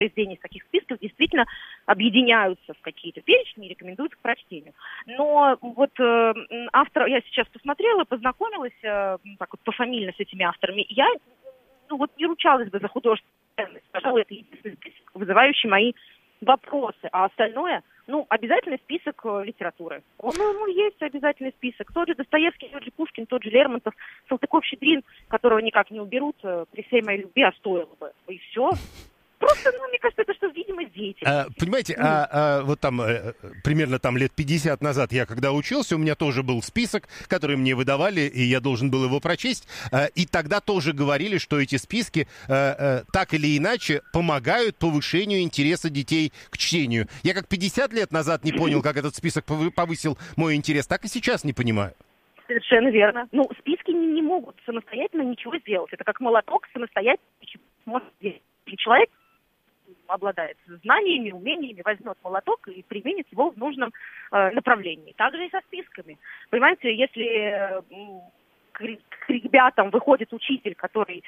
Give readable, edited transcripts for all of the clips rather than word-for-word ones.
произведения из таких списков действительно объединяются в какие-то перечни и рекомендуются к прочтению. Но вот автор, я сейчас посмотрела, познакомилась так вот пофамильно с этими авторами. Я не ручалась бы за художественную ценность. Пожалуй, это единственный список, вызывающий мои вопросы. А остальное, обязательный список литературы. Он есть обязательный список. Тот же Достоевский, тот же Пушкин, тот же Лермонтов, Салтыков-Щедрин, которого никак не уберут, при всей моей любви, а стоило бы. И все. Просто, мне кажется, это что, видимость деятельности. Понимаете, вот там примерно лет 50 назад я когда учился, у меня тоже был список, который мне выдавали, и я должен был его прочесть. И тогда тоже говорили, что эти списки так или иначе помогают повышению интереса детей к чтению. Я как 50 лет назад не понял, как этот список повысил мой интерес, так и сейчас не понимаю. Совершенно верно. Списки не могут самостоятельно ничего сделать. Это как молоток самостоятельно может сделать. Человек обладает знаниями, умениями, возьмет молоток и применит его в нужном направлении. Также и со списками. Понимаете, если к ребятам выходит учитель, который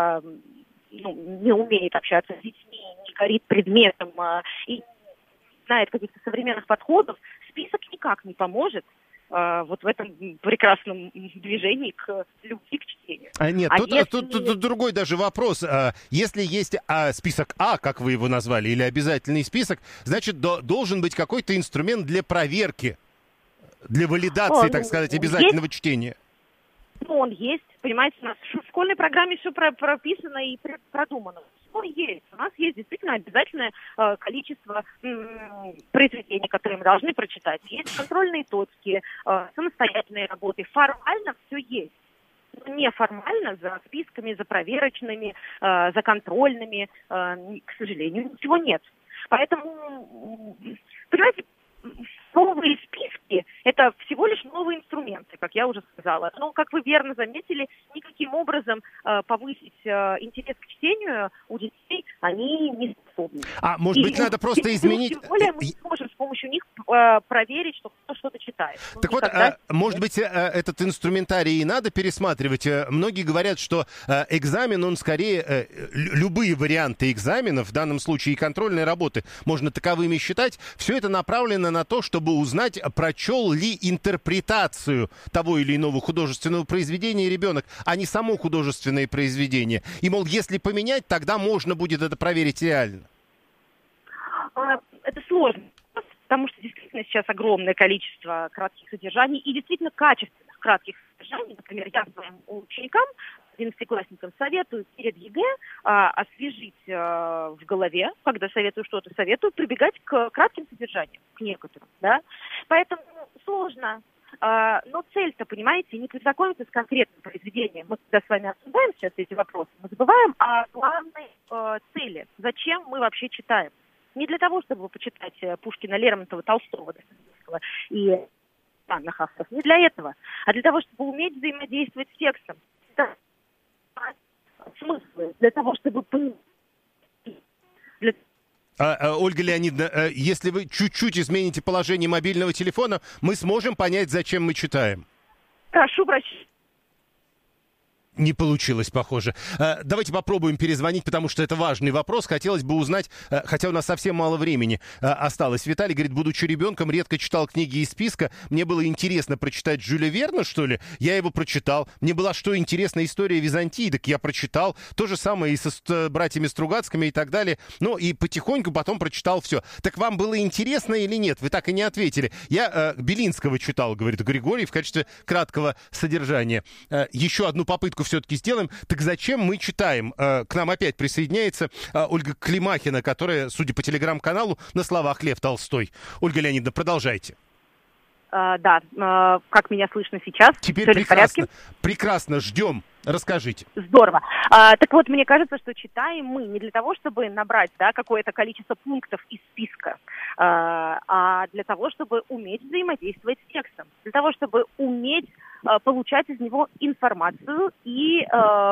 не умеет общаться с детьми, не горит предметом и не знает каких-то современных подходов, список никак не поможет вот в этом прекрасном движении к любви к чтению. Нет, тут другой даже вопрос. Если есть список А, как вы его назвали, или обязательный список, значит, должен быть какой-то инструмент для проверки, для валидации, так сказать, обязательного чтения. Он есть, понимаете, у нас в школьной программе все прописано и продумано. Он есть. У нас есть действительно обязательное количество произведений, которые мы должны прочитать. Есть контрольные точки, самостоятельные работы. Формально все есть. Но неформально, за списками, за проверочными, за контрольными, к сожалению, ничего нет. Поэтому, понимаете, новые списки – это всего лишь новые инструменты, как я уже сказала. Но, как вы верно заметили, никаким образом повысить интерес к чтению у детей они не способны. Может быть, надо просто изменить... Тем более мы не можем с помощью них проверить, что кто что-то читает. Так вот, может быть, этот инструментарий и надо пересматривать. Многие говорят, что экзамен, он скорее... Любые варианты экзаменов, в данном случае и контрольной работы, можно таковыми считать. Все это направлено на то, чтобы узнать, прочел ли интерпретацию того или иного художественного произведения ребенок, а не само художественное произведение. И, мол, если поменять, тогда можно будет это проверить реально. Это сложно, потому что действительно сейчас огромное количество кратких содержаний и действительно качественных кратких содержаний. Например, я своим ученикам, 11-классникам советую перед ЕГЭ освежить в голове, когда советую прибегать к кратким содержаниям, к некоторым, да. Поэтому сложно. Но цель-то, понимаете, не познакомиться с конкретным произведением. Мы когда с вами обсуждаем сейчас эти вопросы, мы забываем о главной цели. Зачем мы вообще читаем? Не для того, чтобы почитать Пушкина, Лермонтова, Толстого, Достоевского и данных авторов. Не для этого, а для того, чтобы уметь взаимодействовать с текстом. Смыслы, для того, чтобы понимать. Ольга Леонидовна, если вы чуть-чуть измените положение мобильного телефона, мы сможем понять, зачем мы читаем. Прошу прощения. Не получилось, похоже. Давайте попробуем перезвонить, потому что это важный вопрос. Хотелось бы узнать, хотя у нас совсем мало времени осталось. Виталий говорит, будучи ребенком, редко читал книги из списка. Мне было интересно прочитать Жюля Верна, что ли? Я его прочитал. Мне была что интересная история Византии, так я прочитал. То же самое и со братьями Стругацкими и так далее. Ну и потихоньку потом прочитал все. Так вам было интересно или нет? Вы так и не ответили. Я Белинского читал, говорит Григорий, в качестве краткого содержания. Еще одну попытку все-таки сделаем. Так зачем мы читаем? К нам опять присоединяется Ольга Климахина, которая, судя по телеграм-каналу, на словах Лев Толстой. Ольга Леонидовна, продолжайте. Да, как меня слышно сейчас? Теперь прекрасно. Прекрасно, ждем. Расскажите. Здорово. Так вот, мне кажется, что читаем мы не для того, чтобы набрать какое-то количество пунктов из списка, а для того, чтобы уметь взаимодействовать с текстом, для того, чтобы уметь получать из него информацию и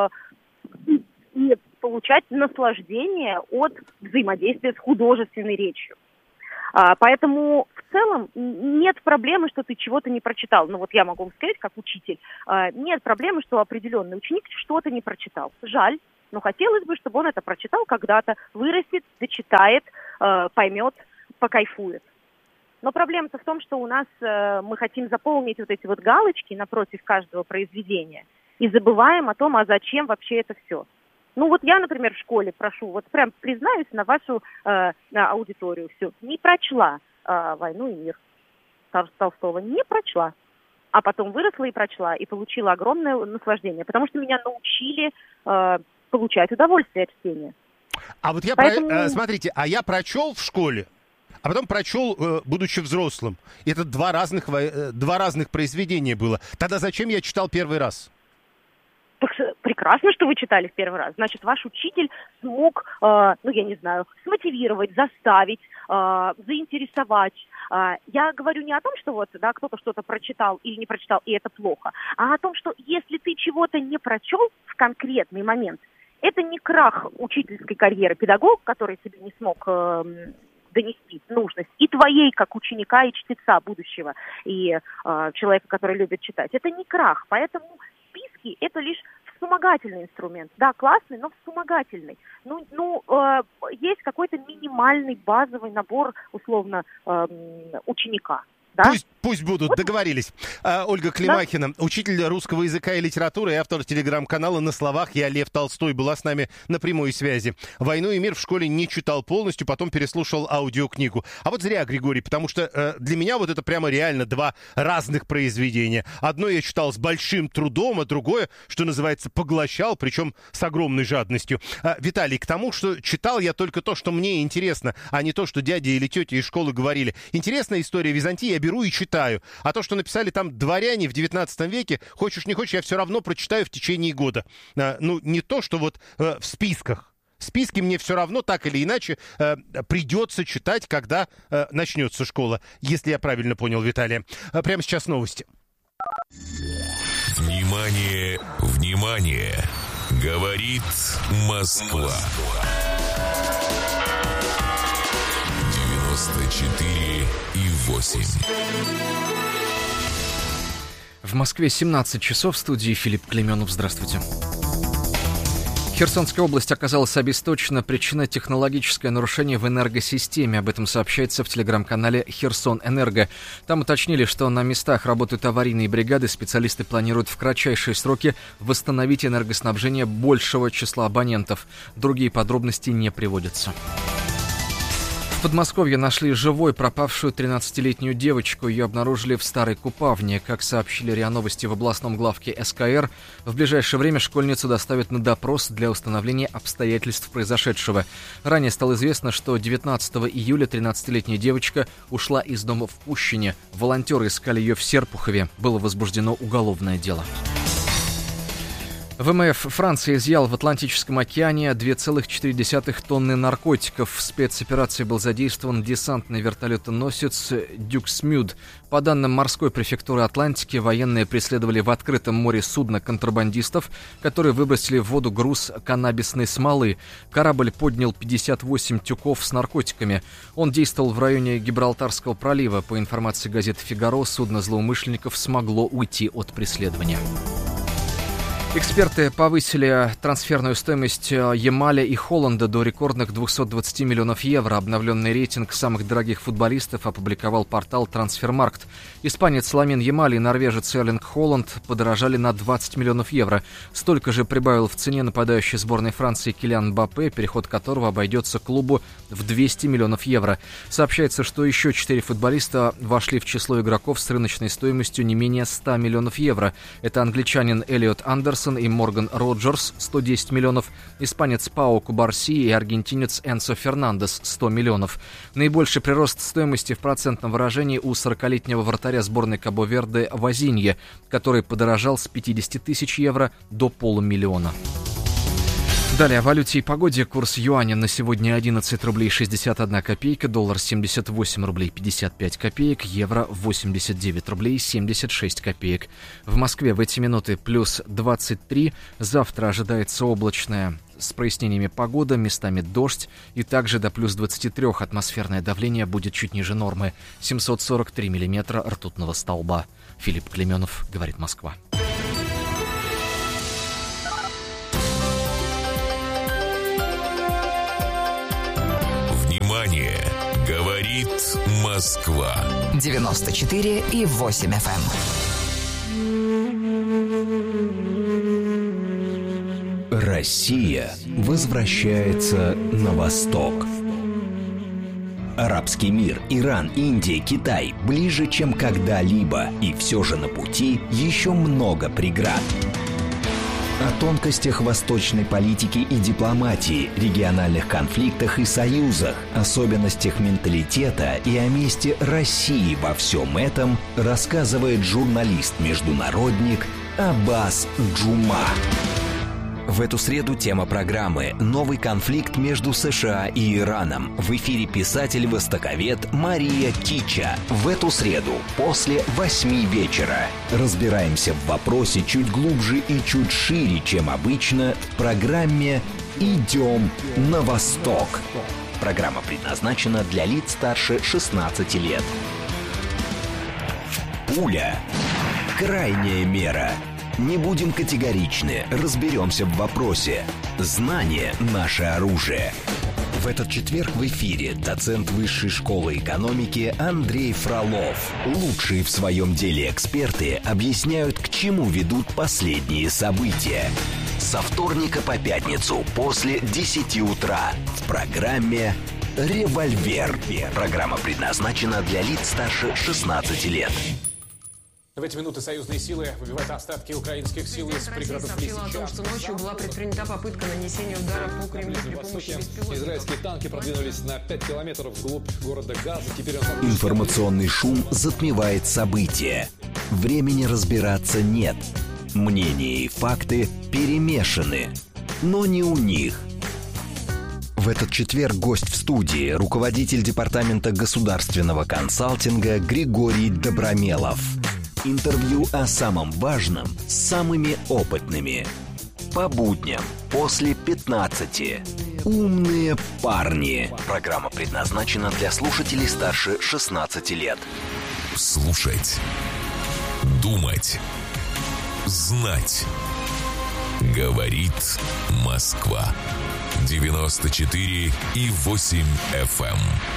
получать наслаждение от взаимодействия с художественной речью. Поэтому в целом нет проблемы, что ты чего-то не прочитал. Ну вот я могу вам сказать, как учитель, нет проблемы, что определенный ученик что-то не прочитал. Жаль, Но хотелось бы, чтобы он это прочитал когда-то, вырастет, дочитает, поймет, покайфует. Но проблема-то в том, что у нас мы хотим заполнить вот эти вот галочки напротив каждого произведения и забываем о том, а зачем вообще это все. Ну вот я, например, в школе прошу, вот прям признаюсь на вашу аудиторию все, не прочла «Войну и мир» Толстого, не прочла. А потом выросла и прочла, и получила огромное наслаждение, потому что меня научили получать удовольствие от чтения. А вот смотрите, я прочел в школе, а потом прочел, будучи взрослым. Это два разных произведения было. Тогда зачем я читал первый раз? Прекрасно, что вы читали в первый раз. Значит, ваш учитель смог, смотивировать, заставить, заинтересовать. Я говорю не о том, что кто-то что-то прочитал или не прочитал, и это плохо, а о том, что если ты чего-то не прочел в конкретный момент, это не крах учительской карьеры педагога, который себе не смог донести нужность, и твоей, как ученика и чтеца будущего, и человека, который любит читать. Это не крах, поэтому списки – это лишь вспомогательный инструмент. Да, классный, но вспомогательный. Есть какой-то минимальный базовый набор, условно, ученика. Да? Пусть будут, договорились. Ольга Климахина, учитель русского языка и литературы и автор телеграм-канала «На словах я Лев Толстой», была с нами на прямой связи. «Войну и мир» в школе не читал полностью, потом переслушал аудиокнигу. А вот зря, Григорий, потому что для меня вот это прямо реально два разных произведения. Одно я читал с большим трудом, а другое, что называется, поглощал, причем с огромной жадностью. Виталий, к тому, что читал я только то, что мне интересно, а не то, что дядя или тетя из школы говорили. Интересная история Византии, я беру и читаю. А то, что написали там дворяне в 19 веке, хочешь не хочешь, я все равно прочитаю в течение года. Не то, что вот в списках. Списки мне все равно так или иначе придется читать, когда начнется школа, если я правильно понял Виталия. Прямо сейчас новости. Внимание, внимание! Говорит Москва. 94,8. В Москве 17 часов. В студии Филипп Клименов. Здравствуйте. Херсонская область оказалась обесточена. Причина — технологическое нарушение в энергосистеме. Об этом сообщается в телеграм-канале «Херсон-Энерго». Там уточнили, что на местах работают аварийные бригады. Специалисты планируют в кратчайшие сроки восстановить энергоснабжение большего числа абонентов. Другие подробности не приводятся. В Подмосковье нашли живой пропавшую 13-летнюю девочку. Ее обнаружили в Старой Купавне. Как сообщили РИА Новости в областном главке СКР, в ближайшее время школьницу доставят на допрос для установления обстоятельств произошедшего. Ранее стало известно, что 19 июля 13-летняя девочка ушла из дома в Пущине. Волонтеры искали ее в Серпухове. Было возбуждено уголовное дело. ВМФ Франции изъял в Атлантическом океане 2,4 тонны наркотиков. В спецоперации был задействован десантный вертолетоносец «Дюксмюд». По данным морской префектуры Атлантики, военные преследовали в открытом море судно контрабандистов, которые выбросили в воду груз каннабисной смолы. Корабль поднял 58 тюков с наркотиками. Он действовал в районе Гибралтарского пролива. По информации газеты «Фигаро», судно злоумышленников смогло уйти от преследования. Эксперты повысили трансферную стоимость Ямаля и Холланда до рекордных 220 миллионов евро. Обновленный рейтинг самых дорогих футболистов опубликовал портал «Трансфермаркт». Испанец Ламин Ямаль и норвежец Эрлинг Холланд подорожали на 20 миллионов евро. Столько же прибавил в цене нападающий сборной Франции Килиан Мбаппе, переход которого обойдется клубу в 200 миллионов евро. Сообщается, что еще 4 футболиста вошли в число игроков с рыночной стоимостью не менее 100 миллионов евро. Это англичанин Эллиот Андерсон и Морган Роджерс 110 миллионов, испанец Пау Кубарси и аргентинец Энсо Фернандес 100 миллионов. Наибольший прирост стоимости в процентном выражении у 40-летнего вратаря сборной Кабо-Верде Вазинье, который подорожал с 50 тысяч евро до полумиллиона. Далее о валюте и погоде. Курс юаня на сегодня 11 рублей 61 копейка, доллар 78 рублей 55 копеек, евро 89 рублей 76 копеек. В Москве в эти минуты плюс 23. Завтра ожидается облачная с прояснениями погода, местами дождь, и также до плюс 23 атмосферное давление будет чуть ниже нормы. 743 миллиметра ртутного столба. Филипп Клименов, говорит Москва. Москва. 94,8 FM. Россия возвращается на восток. Арабский мир, Иран, Индия, Китай ближе, чем когда-либо. И все же на пути еще много преград. О тонкостях восточной политики и дипломатии, региональных конфликтах и союзах, особенностях менталитета и о месте России во всем этом рассказывает журналист-международник Аббас Джума. В эту среду тема программы «Новый конфликт между США и Ираном». В эфире писатель-востоковед Мария Кича. В эту среду после 8 вечера. Разбираемся в вопросе чуть глубже и чуть шире, чем обычно, в программе «Идем на восток». Программа предназначена для лиц старше 16 лет. Пуля. Крайняя мера. Не будем категоричны, разберемся в вопросе. Знание – наше оружие. В этот четверг в эфире доцент Высшей школы экономики Андрей Фролов. Лучшие в своем деле эксперты объясняют, к чему ведут последние события. Со вторника по пятницу после 10 утра в программе «Револьвер». Программа предназначена для лиц старше 16 лет. В эти минуты союзные силы выбивают остатки украинских сил из пригородов Лисичанска. О том, что ночью была предпринята попытка нанесения удара по Кремлю при помощи беспилотников. Израильские танки продвинулись на 5 километров вглубь города Газа. Теперь Информационный шум затмевает события. Времени разбираться нет. Мнения и факты перемешаны. Но не у них. В этот четверг гость в студии – руководитель департамента государственного консалтинга Григорий Добромелов. Интервью о самом важном с самыми опытными. По будням после 15. Умные парни. Программа предназначена для слушателей старше 16 лет. Слушать. Думать. Знать. Говорит Москва. 94,8 FM.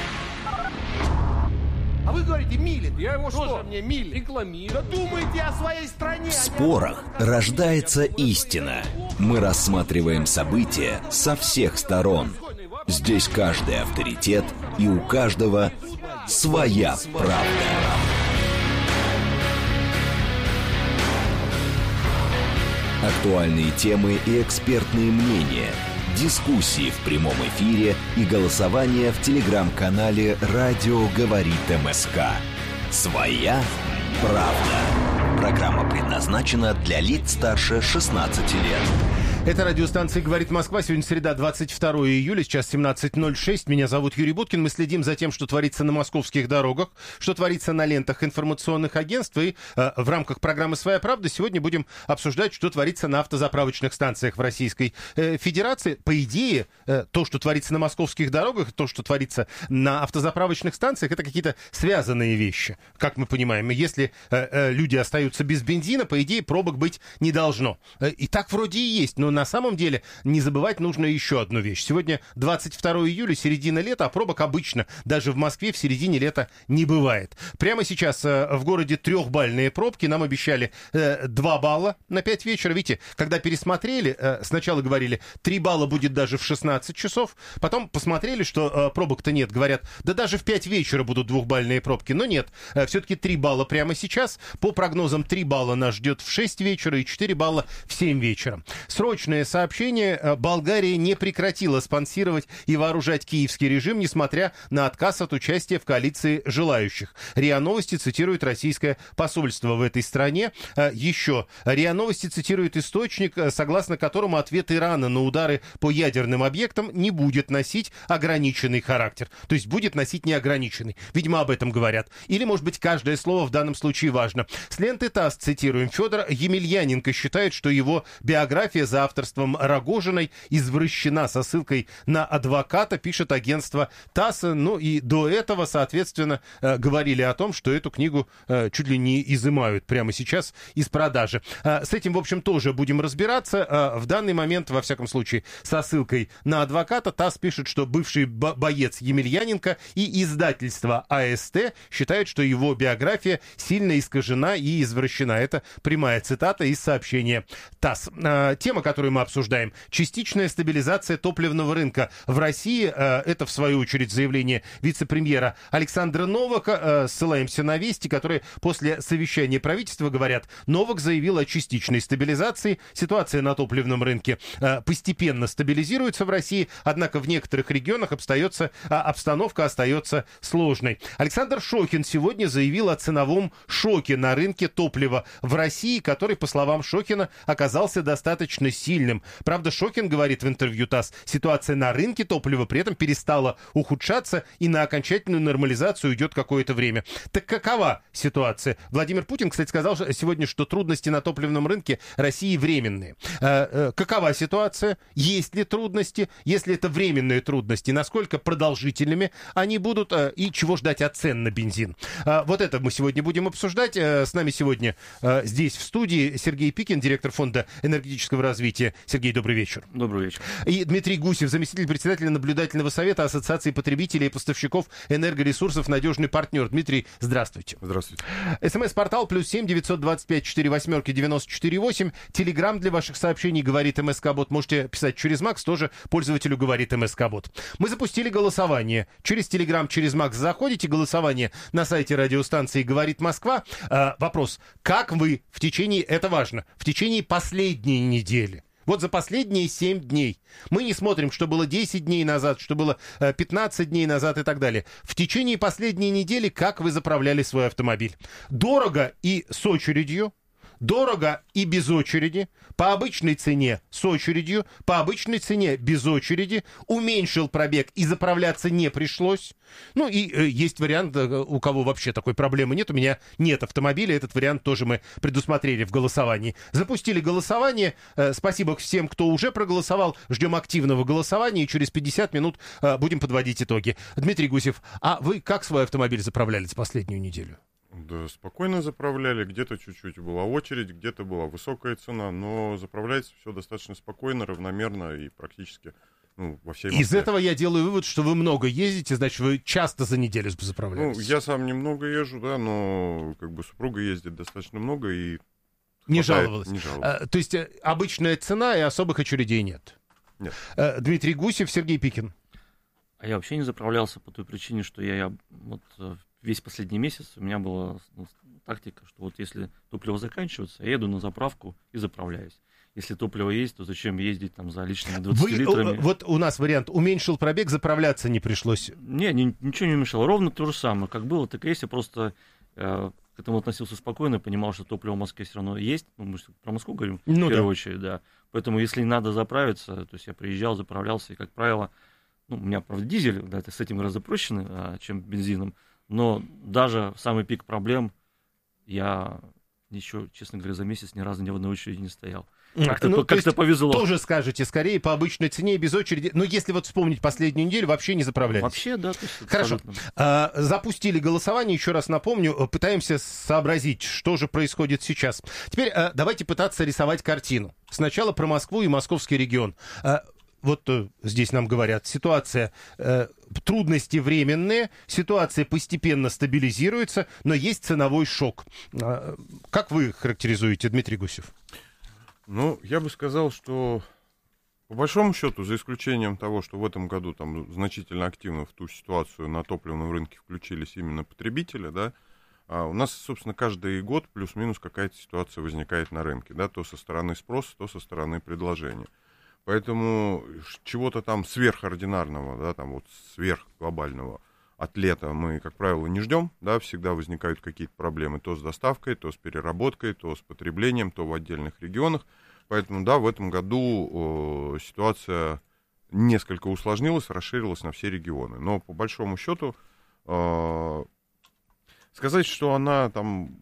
А вы говорите, Милин. Я его Тоже что? мне Милин. Рекламирую. Да думайте о своей стране. В спорах рождается истина. Мы рассматриваем события со всех сторон. Здесь каждый авторитет, и у каждого своя правда. Актуальные темы и экспертные мнения, дискуссии в прямом эфире и голосование в телеграм-канале «Радио говорит МСК». Своя правда. Программа предназначена для лиц старше 16 лет. Это радиостанция «Говорит Москва». Сегодня среда, 22 июля, сейчас 17:06. Меня зовут Юрий Буткин. Мы следим за тем, что творится на московских дорогах, что творится на лентах информационных агентств. И в рамках программы «Своя правда» сегодня будем обсуждать, что творится на автозаправочных станциях в Российской Федерации. По идее, то, что творится на московских дорогах, то, что творится на автозаправочных станциях, это какие-то связанные вещи, как мы понимаем. И если люди остаются без бензина, по идее, пробок быть не должно. И так вроде и есть, но на самом деле не забывать нужно еще одну вещь. Сегодня 22 июля, середина лета, а пробок обычно даже в Москве в середине лета не бывает. Прямо сейчас в городе 3-бальные пробки. Нам обещали 2 балла на 5 вечера. Видите, когда пересмотрели, сначала говорили 3 балла будет даже в 16 часов, потом посмотрели, что пробок-то нет. Говорят, да даже в 5 вечера будут 2-бальные пробки. Но нет, все-таки 3 балла прямо сейчас. По прогнозам 3 балла нас ждет в 6 вечера и 4 балла в 7 вечера. Срочное сообщение. Болгария не прекратила спонсировать и вооружать киевский режим, несмотря на отказ от участия в коалиции желающих. РИА Новости цитирует российское посольство в этой стране. Еще РИА Новости цитирует источник, согласно которому ответ Ирана на удары по ядерным объектам не будет носить ограниченный характер. То есть будет носить неограниченный. Видимо, об этом говорят. Или, может быть, каждое слово в данном случае важно. С ленты ТАСС цитируем. Федор Емельяненко считает, что его биография за авторством Рогожиной извращена со ссылкой на адвоката, пишет агентство ТАСС. Ну и до этого, соответственно, говорили о том, что эту книгу чуть ли не изымают прямо сейчас из продажи. С этим, в общем, тоже будем разбираться. В данный момент, во всяком случае, со ссылкой на адвоката ТАСС пишет, что бывший боец Емельяненко и издательство АСТ считают, что его биография сильно искажена и извращена. Это прямая цитата из сообщения ТАСС. Тема, которую мы обсуждаем, частичная стабилизация топливного рынка в России. Это, в свою очередь, заявление вице-премьера Александра Новака. Ссылаемся на Вести, которые после совещания правительства говорят, Новак заявил о частичной стабилизации. Ситуация на топливном рынке постепенно стабилизируется в России, однако в некоторых регионах обстановка остается сложной. Александр Шохин сегодня заявил о ценовом шоке на рынке топлива в России, который, по словам Шохина, оказался достаточно сильным. Правда, Шохин говорит в интервью ТАСС, ситуация на рынке топлива при этом перестала ухудшаться и на окончательную нормализацию уйдет какое-то время. Так какова ситуация? Владимир Путин, кстати, сказал сегодня, что трудности на топливном рынке России временные. Какова ситуация? Есть ли трудности? Если это временные трудности, насколько продолжительными они будут и чего ждать от цен на бензин? Вот это мы сегодня будем обсуждать. С нами сегодня здесь в студии Сергей Пикин, директор Фонда энергетического развития. Сергей, добрый вечер. Добрый вечер. И Дмитрий Гусев, заместитель председателя наблюдательного совета Ассоциации потребителей и поставщиков энергоресурсов «Надежный партнер». Дмитрий, здравствуйте. Здравствуйте. СМС-портал +7 925 48 94 8. Телеграм для ваших сообщений «Говорит МСК-бот». Можете писать через Макс, тоже пользователю «Говорит МСК-бот». Мы запустили голосование. Через Телеграм, через Макс заходите. Голосование на сайте радиостанции «Говорит Москва». Вопрос. Как вы в течение, это важно, в течение последней недели, вот за последние 7 дней, мы не смотрим, что было 10 дней назад, что было 15 дней назад и так далее. В течение последней недели, как вы заправляли свой автомобиль? Дорого и с очередью, дорого и без очереди, по обычной цене с очередью, по обычной цене без очереди, уменьшил пробег и заправляться не пришлось. Ну и есть вариант, у кого вообще такой проблемы нет, у меня нет автомобиля, этот вариант тоже мы предусмотрели в голосовании. Запустили голосование, спасибо всем, кто уже проголосовал, ждем активного голосования и через 50 минут будем подводить итоги. Дмитрий Гусев, а вы как свой автомобиль заправляли за последнюю неделю? Да, спокойно заправляли, где-то чуть-чуть была очередь, где-то была высокая цена, но заправляется все достаточно спокойно, равномерно и практически во всей Москве. Из этого я делаю вывод, что вы много ездите, значит, вы часто за неделю заправляетесь. Ну, я сам немного езжу, да, но как бы супруга ездит достаточно много и не хватает, жаловалась. Не жаловалась. То есть обычная цена и особых очередей нет? Нет. Дмитрий Гусев, Сергей Пикин. А я вообще не заправлялся по той причине, что я весь последний месяц у меня была тактика, что вот если топливо заканчивается, я еду на заправку и заправляюсь. Если топливо есть, то зачем ездить там за лишними 20 литрами? Вот у нас вариант, уменьшил пробег, заправляться не пришлось. Ничего не мешало, ровно то же самое, как было, так и есть, я просто к этому относился спокойно, понимал, что топливо в Москве все равно есть, мы же про Москву говорим, в первую очередь, да. Поэтому если надо заправиться, то есть я приезжал, заправлялся, и, как правило, у меня, правда, дизель, да, это с этим гораздо проще, чем бензином, но даже в самый пик проблем я еще, честно говоря, за месяц ни разу ни в одной очереди не стоял. Как-то повезло. Тоже скажете, скорее по обычной цене и без очереди. Но если вот вспомнить последнюю неделю, вообще не заправлялись. Вообще, да. Хорошо. Запустили голосование, еще раз напомню. Пытаемся сообразить, что же происходит сейчас. Теперь давайте пытаться рисовать картину. Сначала про Москву и московский регион. Вот здесь нам говорят, ситуация, трудности временные, ситуация постепенно стабилизируется, но есть ценовой шок. Как вы характеризуете, Дмитрий Гусев? Ну, я бы сказал, что по большому счету, за исключением того, что в этом году там значительно активно в ту ситуацию на топливном рынке включились именно потребители, да, у нас, собственно, каждый год плюс-минус какая-то ситуация возникает на рынке, да, то со стороны спроса, то со стороны предложения. Поэтому чего-то там сверхординарного, да, там вот сверхглобального от лета мы, как правило, не ждем, да, всегда возникают какие-то проблемы то с доставкой, то с переработкой, то с потреблением, то в отдельных регионах. Поэтому, да, в этом году ситуация несколько усложнилась, расширилась на все регионы. Но по большому счету сказать, что она там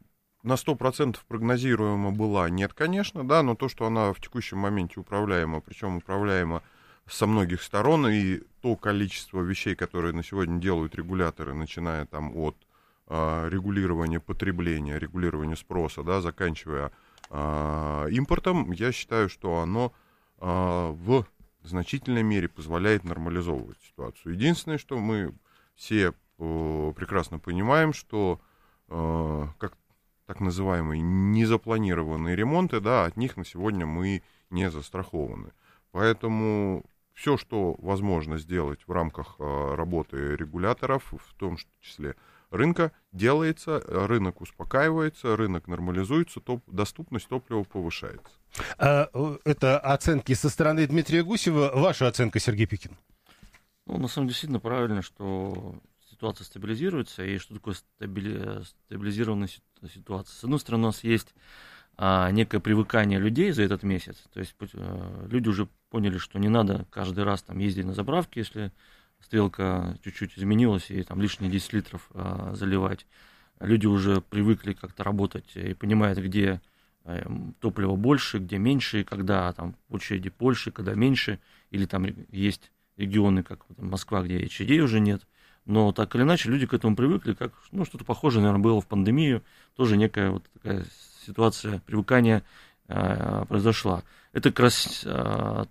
на 100% прогнозируема была, нет, конечно, да, но то, что она в текущем моменте управляема, причем управляема со многих сторон, и то количество вещей, которые на сегодня делают регуляторы, начиная там от регулирования потребления, регулирования спроса, да, заканчивая импортом, я считаю, что оно в значительной мере позволяет нормализовывать ситуацию. Единственное, что мы все прекрасно понимаем, что как так называемые незапланированные ремонты, да, от них на сегодня мы не застрахованы. Поэтому все, что возможно сделать в рамках работы регуляторов, в том числе рынка, делается, рынок успокаивается, рынок нормализуется, доступность топлива повышается. Это оценки со стороны Дмитрия Гусева. Ваша оценка, Сергей Пикин? Ну, на самом деле, действительно правильно, что ситуация стабилизируется, и что такое стабилизированная ситуация. С одной стороны, у нас есть некое привыкание людей за этот месяц, то есть люди уже поняли, что не надо каждый раз там ездить на заправки, если стрелка чуть-чуть изменилась, и там лишние 10 литров заливать. Люди уже привыкли как-то работать и понимают, где топлива больше, где меньше, и когда там в очереди больше, когда меньше, или там есть регионы, как Москва, где очередей уже нет. Но так или иначе люди к этому привыкли, как что-то похожее, наверное, было в пандемию, тоже некая вот такая ситуация привыкания произошла. Это как раз сняло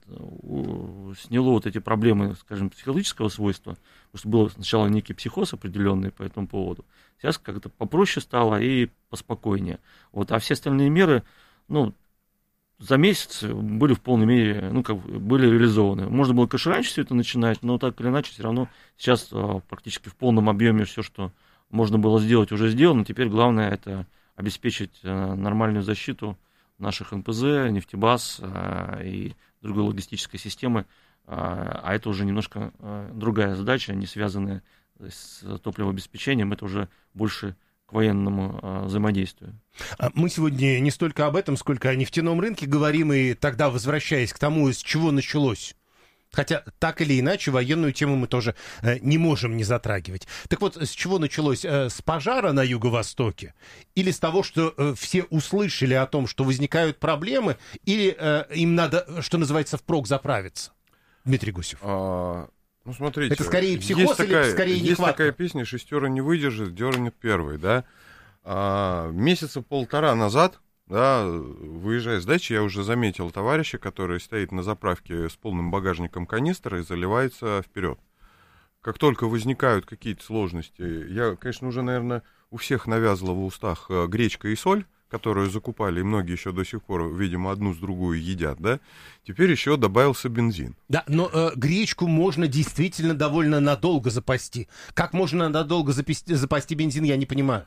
вот эти проблемы, скажем, психологического свойства, потому что был сначала некий психоз определенный по этому поводу. Сейчас как-то попроще стало и поспокойнее. Вот, а все остальные меры, за месяц были в полной мере, были реализованы. Можно было, конечно, раньше все это начинать, но так или иначе все равно сейчас практически в полном объеме все, что можно было сделать, уже сделано. Теперь главное это обеспечить нормальную защиту наших НПЗ, нефтебаз и другой логистической системы. А это уже немножко другая задача, не связанная с топливообеспечением, это уже больше к военному взаимодействию. Мы сегодня не столько об этом, сколько о нефтяном рынке говорим, и тогда, возвращаясь к тому, с чего началось. Хотя, так или иначе, военную тему мы тоже не можем не затрагивать. Так вот, с чего началось? С пожара на Юго-Востоке? Или с того, что все услышали о том, что возникают проблемы? Или им надо, что называется, впрок заправиться? Дмитрий Гусев. Смотрите. Это скорее психоз или скорее нехватка? Есть такая песня «Шестеро не выдержит, дернет первый», да? Месяца полтора назад, да, выезжая с дачи, я уже заметил товарища, который стоит на заправке с полным багажником канистр и заливается вперед. Как только возникают какие-то сложности, я, конечно, уже, наверное, у всех навязла в устах гречка и соль, которую закупали, и многие еще до сих пор, видимо, одну с другую едят, да, теперь еще добавился бензин. Да, но гречку можно действительно довольно надолго запасти. Как можно надолго запасти бензин, я не понимаю.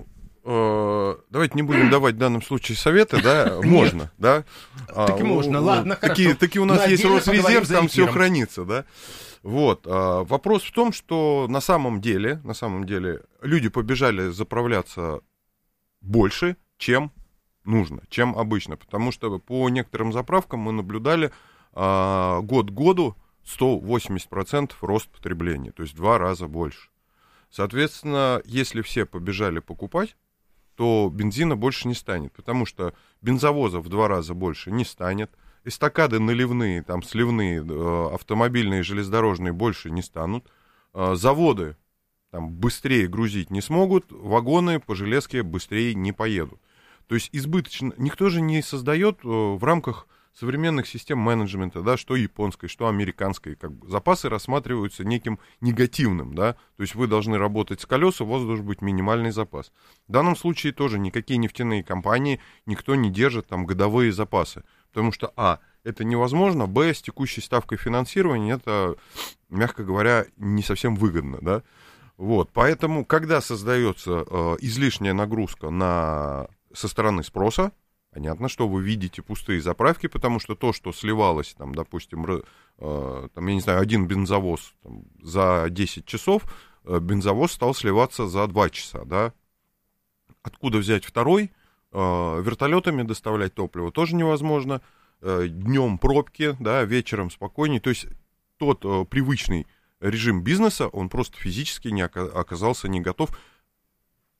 Давайте не будем давать в данном случае советы, да, можно, да. Так и можно, ладно, хорошо. Таки у нас есть Росрезерв, там все хранится, да. Вот, вопрос в том, что на самом деле люди побежали заправляться больше, чем нужно, чем обычно, потому что по некоторым заправкам мы наблюдали год к году 180% рост потребления, то есть в 2 раза больше. Соответственно, если все побежали покупать, то бензина больше не станет, потому что бензовозов в 2 раза больше не станет, эстакады наливные, там сливные, автомобильные, железнодорожные больше не станут, заводы там быстрее грузить не смогут, вагоны по железке быстрее не поедут. То есть избыточно, никто же не создает в рамках современных систем менеджмента, да, что японской, что американской, запасы рассматриваются неким негативным, да, то есть вы должны работать с колес, у вас должен быть минимальный запас. В данном случае тоже никакие нефтяные компании, никто не держит там годовые запасы, потому что, это невозможно, с текущей ставкой финансирования это, мягко говоря, не совсем выгодно, да. Вот, поэтому, когда создается излишняя нагрузка со стороны спроса, понятно, что вы видите пустые заправки, потому что то, что сливалось, там, допустим, я не знаю, один бензовоз там, за 10 часов, бензовоз стал сливаться за 2 часа, да. Откуда взять второй? Вертолетами доставлять топливо тоже невозможно. Днем пробки, да, вечером спокойней. То есть тот привычный режим бизнеса, он просто физически оказался не готов.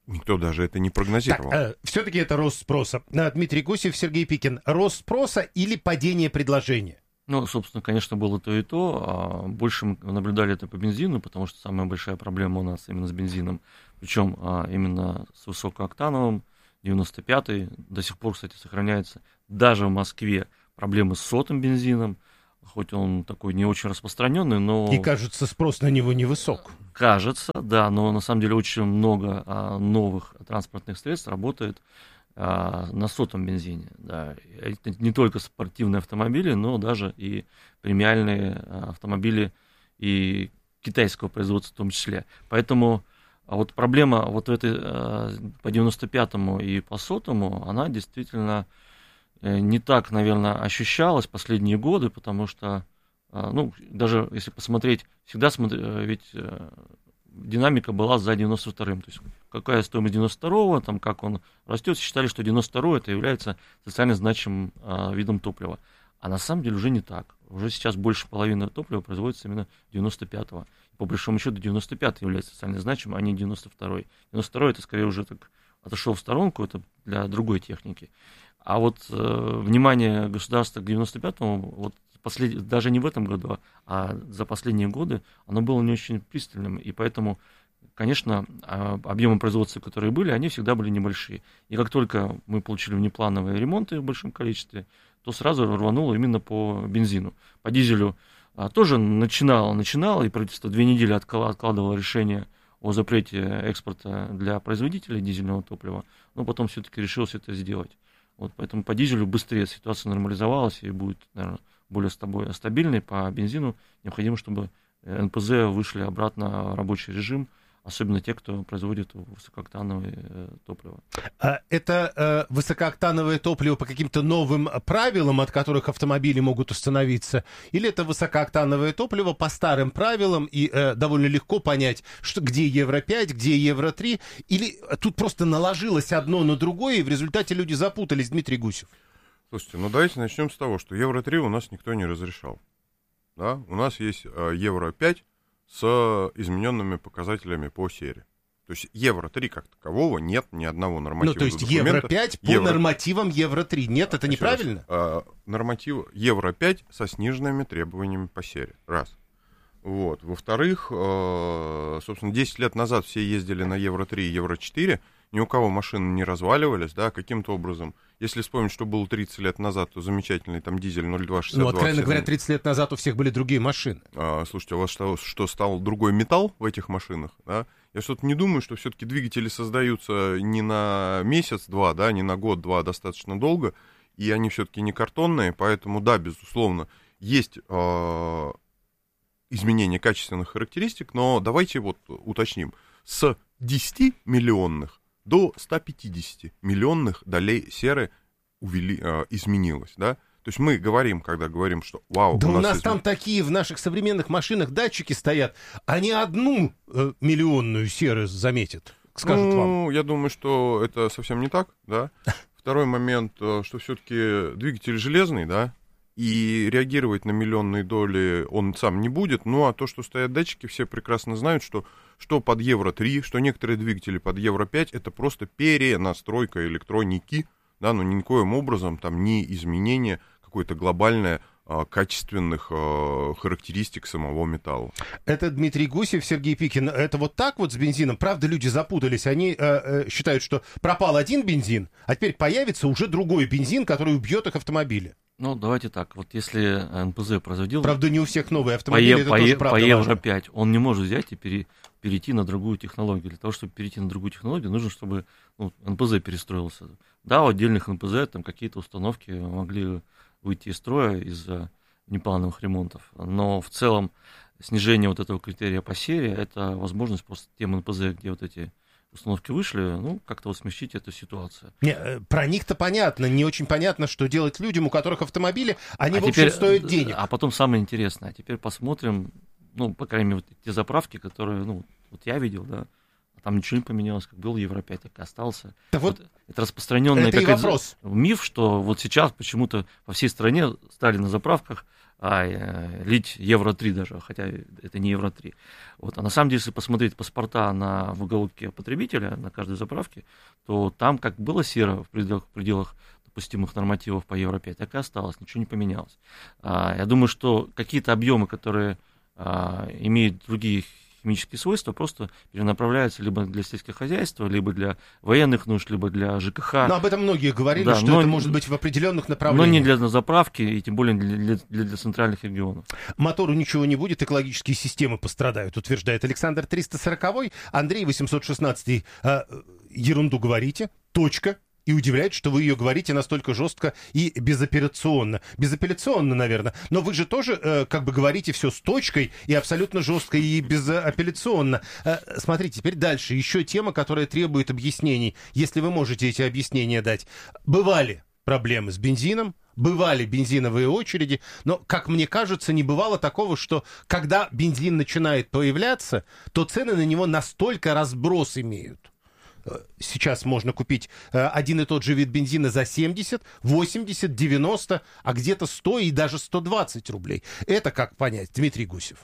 Никто даже это не прогнозировал. Все-таки это рост спроса. Дмитрий Гусев, Сергей Пикин. Рост спроса или падение предложения? Ну, собственно, конечно, было то и то. Больше мы наблюдали это по бензину, потому что самая большая проблема у нас именно с бензином. Причем именно с высокооктановым, 95-й, до сих пор, кстати, сохраняется. Даже в Москве проблемы с сотым бензином, хоть он такой не очень распространенный, но... И, кажется, спрос на него невысок. Кажется, да, но на самом деле очень много новых транспортных средств работает на сотом бензине. Да. Это не только спортивные автомобили, но даже и премиальные автомобили и китайского производства в том числе. Поэтому вот проблема вот этой по 95-му и по 100-му, она действительно не так, наверное, ощущалась последние годы, потому что, ну, даже если посмотреть, всегда ведь динамика была за 92-м. То есть какая стоимость 92-го, там, как он растет, считали, что 92-й это является социально значимым видом топлива. А на самом деле уже не так. Уже сейчас больше половины топлива производится именно 95-го. По большому счету 95-й является социально значимым, а не 92-й. 92-й это скорее уже так отошел в сторонку, это для другой техники. А вот внимание государства к 95-му, вот даже не в этом году, а за последние годы, оно было не очень пристальным. И поэтому, конечно, объемы производства, которые были, они всегда были небольшие. И как только мы получили внеплановые ремонты в большом количестве, то сразу рвануло именно по бензину. По дизелю тоже начинало, и правительство 2 недели откладывало решение о запрете экспорта для производителей дизельного топлива, но потом все-таки решилось это сделать. Вот поэтому по дизелю быстрее ситуация нормализовалась и будет, наверное, более стабильной. По бензину необходимо, чтобы НПЗ вышли обратно в рабочий режим, особенно те, кто производит высокооктановое топливо. Это высокооктановое топливо по каким-то новым правилам, от которых автомобили могут остановиться? Или это высокооктановое топливо по старым правилам, и довольно легко понять, что, где Евро-5, где Евро-3? Или тут просто наложилось одно на другое, и в результате люди запутались, Дмитрий Гусев? Слушайте, ну давайте начнем с того, что Евро-3 у нас никто не разрешал. Да? У нас есть Евро-5 с измененными показателями по серии. То есть Евро-3 как такового нет ни одного нормативного документа. Ну, то есть Евро-5 по нормативам Евро-3. Нет, это неправильно? Норматив Евро-5 со сниженными требованиями по серии. Раз. Вот. Во-вторых, собственно, 10 лет назад все ездили на Евро-3 и Евро-4, ни у кого машины не разваливались, да, каким-то образом. Если вспомнить, что было 30 лет назад, то замечательный там дизель 0262. Ну, откровенно говоря, 30 лет назад у всех были другие машины. Слушайте, у вас что стал другой металл в этих машинах, да? Я что-то не думаю, что все-таки двигатели создаются не на месяц-два, да, не на год-два, достаточно долго, и они все-таки не картонные, поэтому, да, безусловно, есть изменение качественных характеристик, но давайте вот уточним. С 10 миллионных до 150 миллионных долей серы изменилось, да? То есть мы говорим, когда говорим, что вау... Да у нас там такие в наших современных машинах датчики стоят, они 1 миллионную серы заметят, скажут вам. Ну, я думаю, что это совсем не так, да? Второй момент, что все-таки двигатель железный, да? И реагировать на миллионные доли он сам не будет. Ну, а то, что стоят датчики, все прекрасно знают, что под Евро-3, что некоторые двигатели под Евро-5, это просто перенастройка электроники, да, но никоим образом там не изменение какое-то глобальное качественных характеристик самого металла. Это Дмитрий Гусев, Сергей Пикин. Это вот так вот с бензином? Правда, люди запутались. Они считают, что пропал один бензин, а теперь появится уже другой бензин, который убьет их автомобили. Ну, давайте так. Вот если НПЗ производил... Правда, не у всех новые автомобили, это тоже правда по Евро-5, он не может взять и перейти на другую технологию. Для того, чтобы перейти на другую технологию, нужно, чтобы НПЗ перестроился. Да, у отдельных НПЗ там какие-то установки могли выйти из строя из-за неплановых ремонтов. Но в целом снижение вот этого критерия по серии — это возможность просто тем НПЗ, где вот эти установки вышли, ну, как-то вот смягчить эту ситуацию. Про них-то понятно, не очень понятно, что делать людям, у которых автомобили, они, в общем, стоят денег. А потом самое интересное, теперь посмотрим, ну, по крайней мере, вот те заправки, которые, ну, вот я видел, да, там ничего не поменялось, как был Евро-5, так и остался. Да вот это распространенный миф, что вот сейчас почему-то по всей стране стали на заправках лить Евро-3 даже, хотя это не Евро-3. Вот. А на самом деле, если посмотреть паспорта в уголке потребителя на каждой заправке, то там как было серо в пределах допустимых нормативов по Евро-5, так и осталось, ничего не поменялось. Я думаю, что какие-то объемы, которые имеют другие химические свойства, просто перенаправляются либо для сельского хозяйства, либо для военных нужд, либо для ЖКХ. Но об этом многие говорили, да, что это может быть в определенных направлениях. Но не для заправки, и тем более для центральных регионов. Мотору ничего не будет, экологические системы пострадают, утверждает Александр 340-й. Андрей 816-й. Ерунду говорите, точка. И удивляет, что вы ее говорите настолько жестко и безапелляционно. Безапелляционно, наверное. Но вы же тоже как бы говорите все с точкой и абсолютно жестко и безапелляционно. Смотрите, теперь дальше. Еще тема, которая требует объяснений. Если вы можете эти объяснения дать. Бывали проблемы с бензином, бывали бензиновые очереди, но, как мне кажется, не бывало такого, что когда бензин начинает появляться, то цены на него настолько разброс имеют. Сейчас можно купить один и тот же вид бензина за 70, 80, 90, а где-то 100 и даже 120 рублей. Это как понять, Дмитрий Гусев?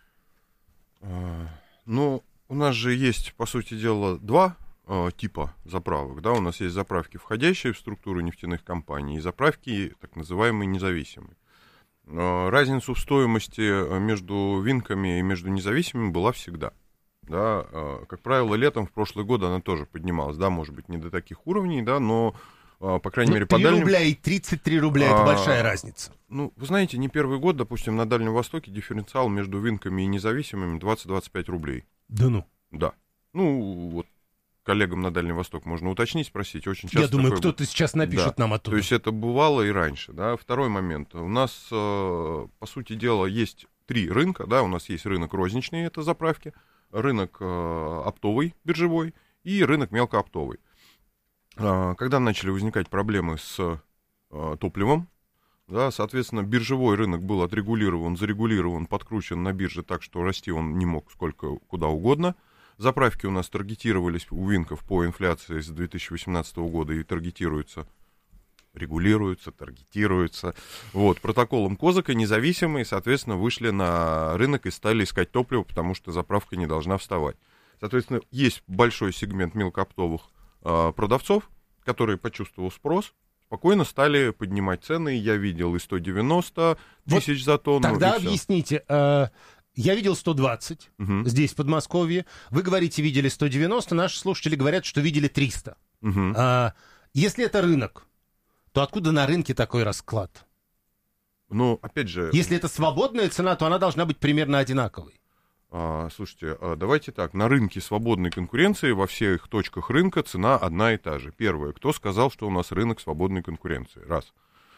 Ну, у нас же есть, по сути дела, два типа заправок. Да? У нас есть заправки, входящие в структуру нефтяных компаний, и заправки, так называемые, независимые. Разницу в стоимости между винками и между независимыми была всегда. Да, как правило, летом в прошлый год она тоже поднималась, да, может быть, не до таких уровней, да, но, по крайней мере, по 3 дальним... рубля и 33 рубля, это большая разница. Ну, вы знаете, не первый год, допустим, на Дальнем Востоке дифференциал между винками и независимыми 20-25 рублей. Да ну? Да. Ну, вот коллегам на Дальний Восток можно уточнить, спросить, очень часто... Я думаю, кто-то сейчас напишет нам оттуда. То есть это бывало и раньше, да. Второй момент. У нас, по сути дела, есть 3 рынка, да, у нас есть рынок розничный, это заправки, рынок оптовый, биржевой, и рынок мелкооптовый. Когда начали возникать проблемы с топливом, да, соответственно, биржевой рынок был отрегулирован, зарегулирован, подкручен на бирже так, что расти он не мог куда угодно. Заправки у нас таргетировались у винков по инфляции с 2018 года и регулируются, таргетируются. Вот, протоколом Козака независимые, соответственно, вышли на рынок и стали искать топливо, потому что заправка не должна вставать. Соответственно, есть большой сегмент мелкооптовых продавцов, которые, почувствовав спрос, спокойно стали поднимать цены. Я видел и 190 тысяч за тонну. Тогда объясните, я видел 120 здесь, в Подмосковье. Вы говорите, видели 190, наши слушатели говорят, что видели 300. Если это рынок, то откуда на рынке такой расклад? Ну, опять же... Если это свободная цена, то она должна быть примерно одинаковой. Слушайте, давайте так. На рынке свободной конкуренции во всех точках рынка цена одна и та же. Первое. Кто сказал, что у нас рынок свободной конкуренции? Раз.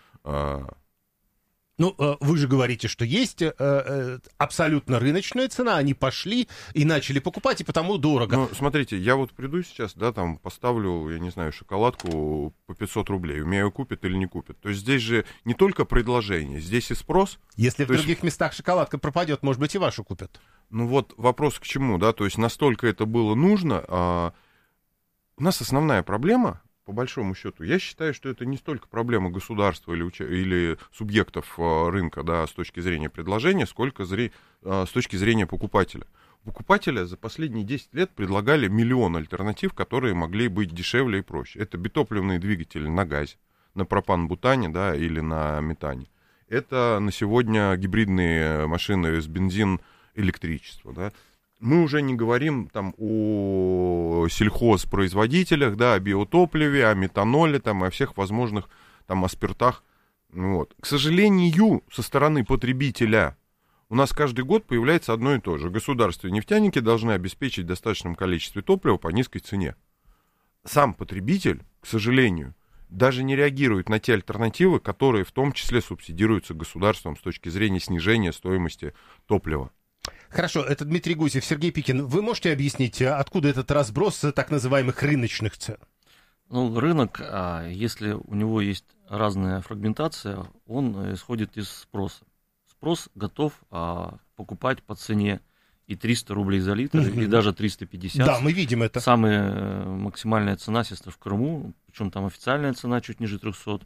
Ну, вы же говорите, что есть абсолютно рыночная цена, они пошли и начали покупать, и потому дорого. Ну, смотрите, я вот приду сейчас, да, там, поставлю, я не знаю, шоколадку по 500 рублей, у меня ее купят или не купят. То есть здесь же не только предложение, здесь и спрос. Если в других местах шоколадка пропадет, может быть, и вашу купят. Ну вот вопрос к чему, да, то есть настолько это было нужно. У нас основная проблема... По большому счету, я считаю, что это не столько проблема государства или субъектов рынка, да, с точки зрения предложения, сколько с точки зрения покупателя. Покупателя за последние 10 лет предлагали миллион альтернатив, которые могли быть дешевле и проще. Это битопливные двигатели на газе, на пропан-бутане, да, или на метане. Это на сегодня гибридные машины с бензин-электричество, да. Мы уже не говорим там о сельхозпроизводителях, да, о биотопливе, о метаноле, там, о всех возможных там, о спиртах. Вот. К сожалению, со стороны потребителя у нас каждый год появляется одно и то же. Государство и нефтяники должны обеспечить в достаточном количестве топлива по низкой цене. Сам потребитель, к сожалению, даже не реагирует на те альтернативы, которые в том числе субсидируются государством с точки зрения снижения стоимости топлива. Хорошо, это Дмитрий Гусев, Сергей Пикин. Вы можете объяснить, откуда этот разброс так называемых рыночных цен? Ну, рынок, если у него есть разная фрагментация, он исходит из спроса. Спрос готов покупать по цене и 300 рублей за литр, и даже 350. Да, мы видим это. Самая максимальная цена, естественно, в Крыму, причем там официальная цена чуть ниже 300,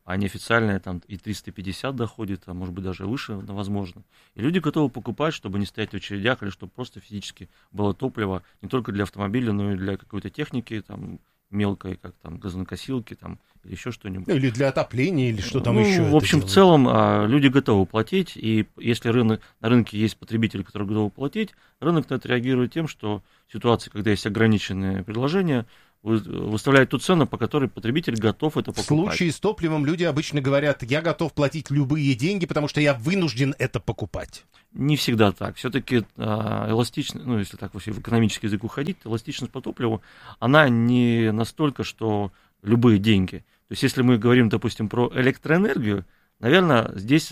а неофициальная там и 350 доходит, а может быть даже выше, возможно. И люди готовы покупать, чтобы не стоять в очередях, или чтобы просто физически было топливо не только для автомобиля, но и для какой-то техники, там, мелкой, как там газонокосилки, там, или еще что-нибудь. Или для отопления, или что там еще. В общем, в целом люди готовы платить, и если на рынке есть потребители, которые готовы платить, рынок на это реагирует тем, что в ситуации, когда есть ограниченные предложения, выставляет ту цену, по которой потребитель готов это покупать. В случае с топливом люди обычно говорят: я готов платить любые деньги, потому что я вынужден это покупать. Не всегда так. Все-таки эластичность, ну, если так вообще в экономический язык уходить, эластичность по топливу, она не настолько, что любые деньги. То есть, если мы говорим, допустим, про электроэнергию, наверное, здесь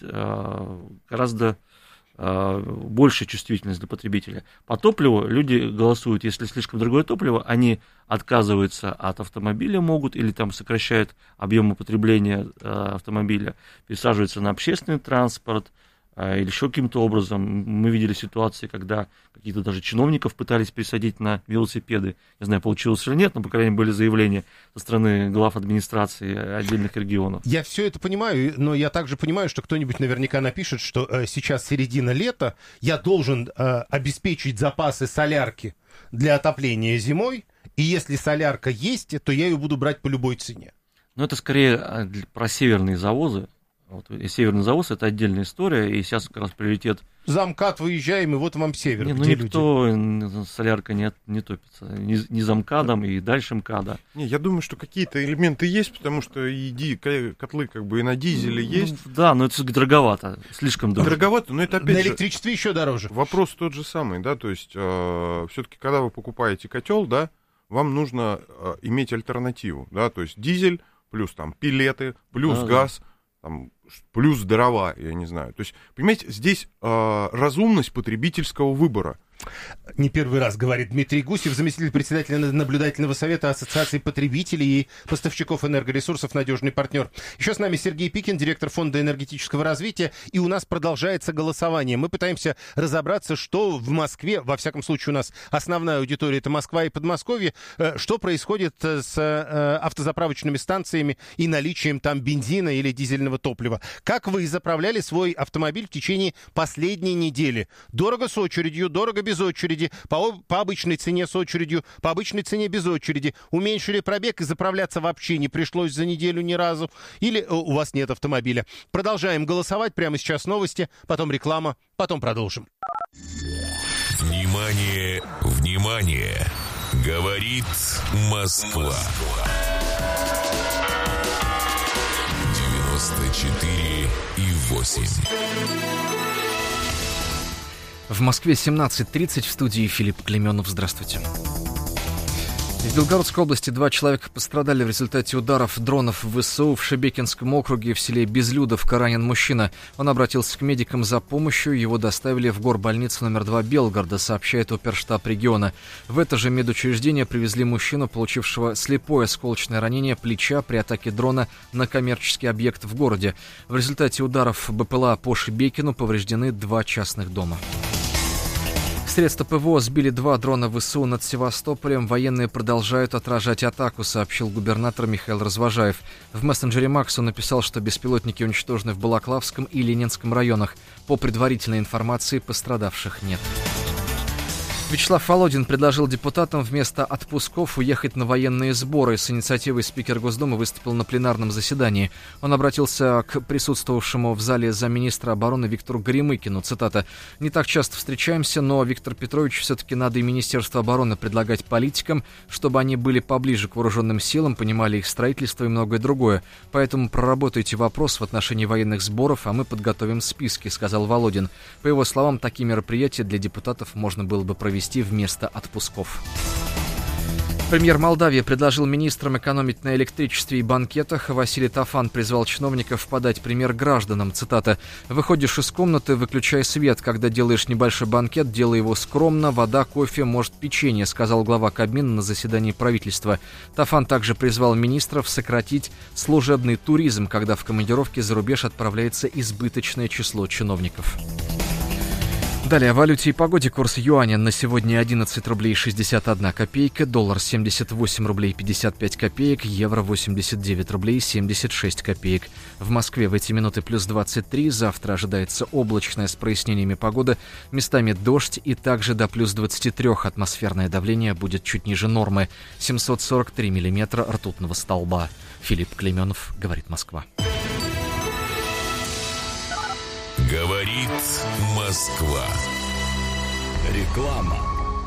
гораздо большая чувствительность для потребителя. По топливу люди голосуют, если слишком дорогое топливо, они отказываются от автомобиля могут, или там сокращают объем употребления автомобиля, пересаживаются на общественный транспорт, или еще каким-то образом. Мы видели ситуации, когда какие-то даже чиновников пытались пересадить на велосипеды. Не знаю, получилось или нет, но, по крайней мере, были заявления со стороны глав администрации отдельных регионов. Я все это понимаю, но я также понимаю, что кто-нибудь наверняка напишет, что сейчас середина лета, я должен обеспечить запасы солярки для отопления зимой, и если солярка есть, то я ее буду брать по любой цене. Но это скорее про северные завозы. Вот, и северный завоз — это отдельная история, и сейчас как раз приоритет... За МКАД выезжаем, и вот вам север, ну, никто солярка не топится, ни за МКАДом, и дальше МКАДа. Не, я думаю, что какие-то элементы есть, потому что котлы как бы и на дизеле есть. Да, но это дороговато, слишком дорого. Дороговато, но это опять на электричестве еще дороже. Вопрос тот же самый, да, то есть все-таки, когда вы покупаете котел, да, вам нужно иметь альтернативу, да, то есть дизель, плюс там пелеты, плюс газ, там, плюс дрова, я не знаю. То есть, понимаете, здесь разумность потребительского выбора. Не первый раз говорит Дмитрий Гусев, заместитель председателя наблюдательного совета Ассоциации потребителей и поставщиков энергоресурсов «Надежный партнер». Еще с нами Сергей Пикин, директор Фонда энергетического развития, и у нас продолжается голосование. Мы пытаемся разобраться, что в Москве, во всяком случае у нас основная аудитория — это Москва и Подмосковье, что происходит с автозаправочными станциями и наличием там бензина или дизельного топлива. Как вы заправляли свой автомобиль в течение последней недели? Дорого с очередью, дорого без очереди, по обычной цене с очередью, по обычной цене без очереди. Уменьшили пробег и заправляться вообще не пришлось за неделю ни разу. Или у вас нет автомобиля. Продолжаем голосовать. Прямо сейчас новости, потом реклама, потом продолжим. Внимание, внимание! Говорит Москва. 94,8. В Москве 17:30, в студии Филипп Клеменов. Здравствуйте. В Белгородской области 2 человека пострадали в результате ударов дронов в ВСУ. В Шебекинском округе в селе Безлюдовка ранен мужчина. Он обратился к медикам за помощью. Его доставили в горбольницу номер 2 Белгорода, сообщает оперштаб региона. В это же медучреждение привезли мужчину, получившего слепое осколочное ранение плеча при атаке дрона на коммерческий объект в городе. В результате ударов БПЛА по Шебекину повреждены 2 частных дома. Средства ПВО сбили 2 дрона ВСУ над Севастополем. Военные продолжают отражать атаку, сообщил губернатор Михаил Развожаев. В мессенджере Макс он написал, что беспилотники уничтожены в Балаклавском и Ленинском районах. По предварительной информации, пострадавших нет. Вячеслав Володин предложил депутатам вместо отпусков уехать на военные сборы. С инициативой спикер Госдумы выступил на пленарном заседании. Он обратился к присутствовавшему в зале замминистра обороны Виктору Горемыкину. Цитата: «Не так часто встречаемся, но, Виктор Петрович, все-таки надо и Министерство обороны предлагать политикам, чтобы они были поближе к вооруженным силам, понимали их строительство и многое другое. Поэтому проработайте вопрос в отношении военных сборов, а мы подготовим списки», — сказал Володин. По его словам, такие мероприятия для депутатов можно было бы провести вместо отпусков. Премьер Молдавии предложил министрам экономить на электричестве и банкетах. Василий Тафан призвал чиновников подать пример гражданам. Цитата: «Выходишь из комнаты, выключай свет. Когда делаешь небольшой банкет, делай его скромно. Вода, кофе, может, печенье», — сказал глава Кабмина на заседании правительства. Тафан также призвал министров сократить служебный туризм, когда в командировке за рубеж отправляется избыточное число чиновников. Далее о валюте и погоде. Курс юаня на сегодня 11 рублей 61 копейка, доллар 78 рублей 55 копеек, евро 89 рублей 76 копеек. В Москве в эти минуты плюс 23, завтра ожидается облачная с прояснениями погода, местами дождь и также до плюс 23 атмосферное давление будет чуть ниже нормы, 743 миллиметра ртутного столба. Филипп Клейменов, говорит Москва. Говорит Москва. Реклама.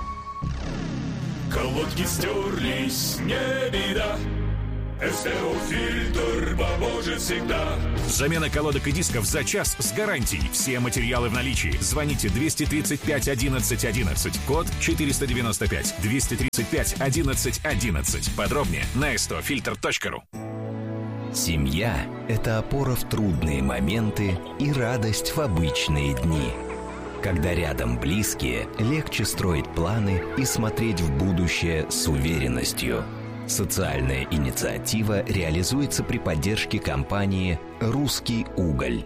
Колодки стерлись, не беда. СТО-фильтр поможет всегда. Замена колодок и дисков за час с гарантией. Все материалы в наличии. Звоните 235 11 11, код 495. 235 11 11. Подробнее на stofilter.ru. Семья – это опора в трудные моменты и радость в обычные дни. Когда рядом близкие, легче строить планы и смотреть в будущее с уверенностью. Социальная инициатива реализуется при поддержке компании «Русский уголь».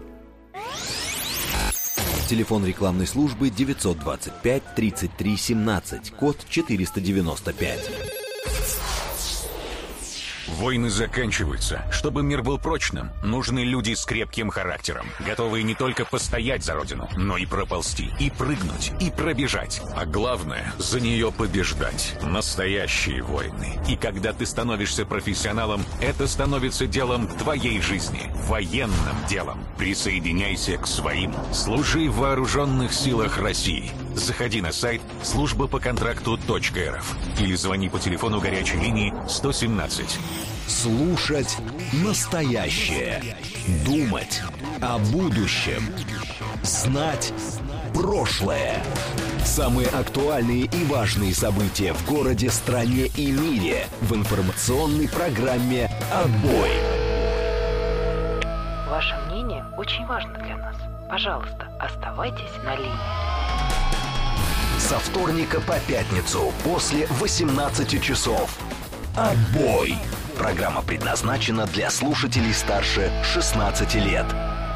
Телефон рекламной службы 925 33 17, код 495. Войны заканчиваются. Чтобы мир был прочным, нужны люди с крепким характером, готовые не только постоять за родину, но и проползти, и прыгнуть, и пробежать. А главное, за нее побеждать. Настоящие войны. И когда ты становишься профессионалом, это становится делом твоей жизни, военным делом. Присоединяйся к своим. Служи в вооруженных силах России. Заходи на сайт службапоконтракту.рф или звони по телефону горячей линии 117. Слушать настоящее. Думать о будущем. Знать прошлое. Самые актуальные и важные события в городе, стране и мире в информационной программе «Отбой». Ваше мнение очень важно для нас. Пожалуйста, оставайтесь на линии. Со вторника по пятницу после 18 часов. «Отбой». Программа предназначена для слушателей старше 16 лет.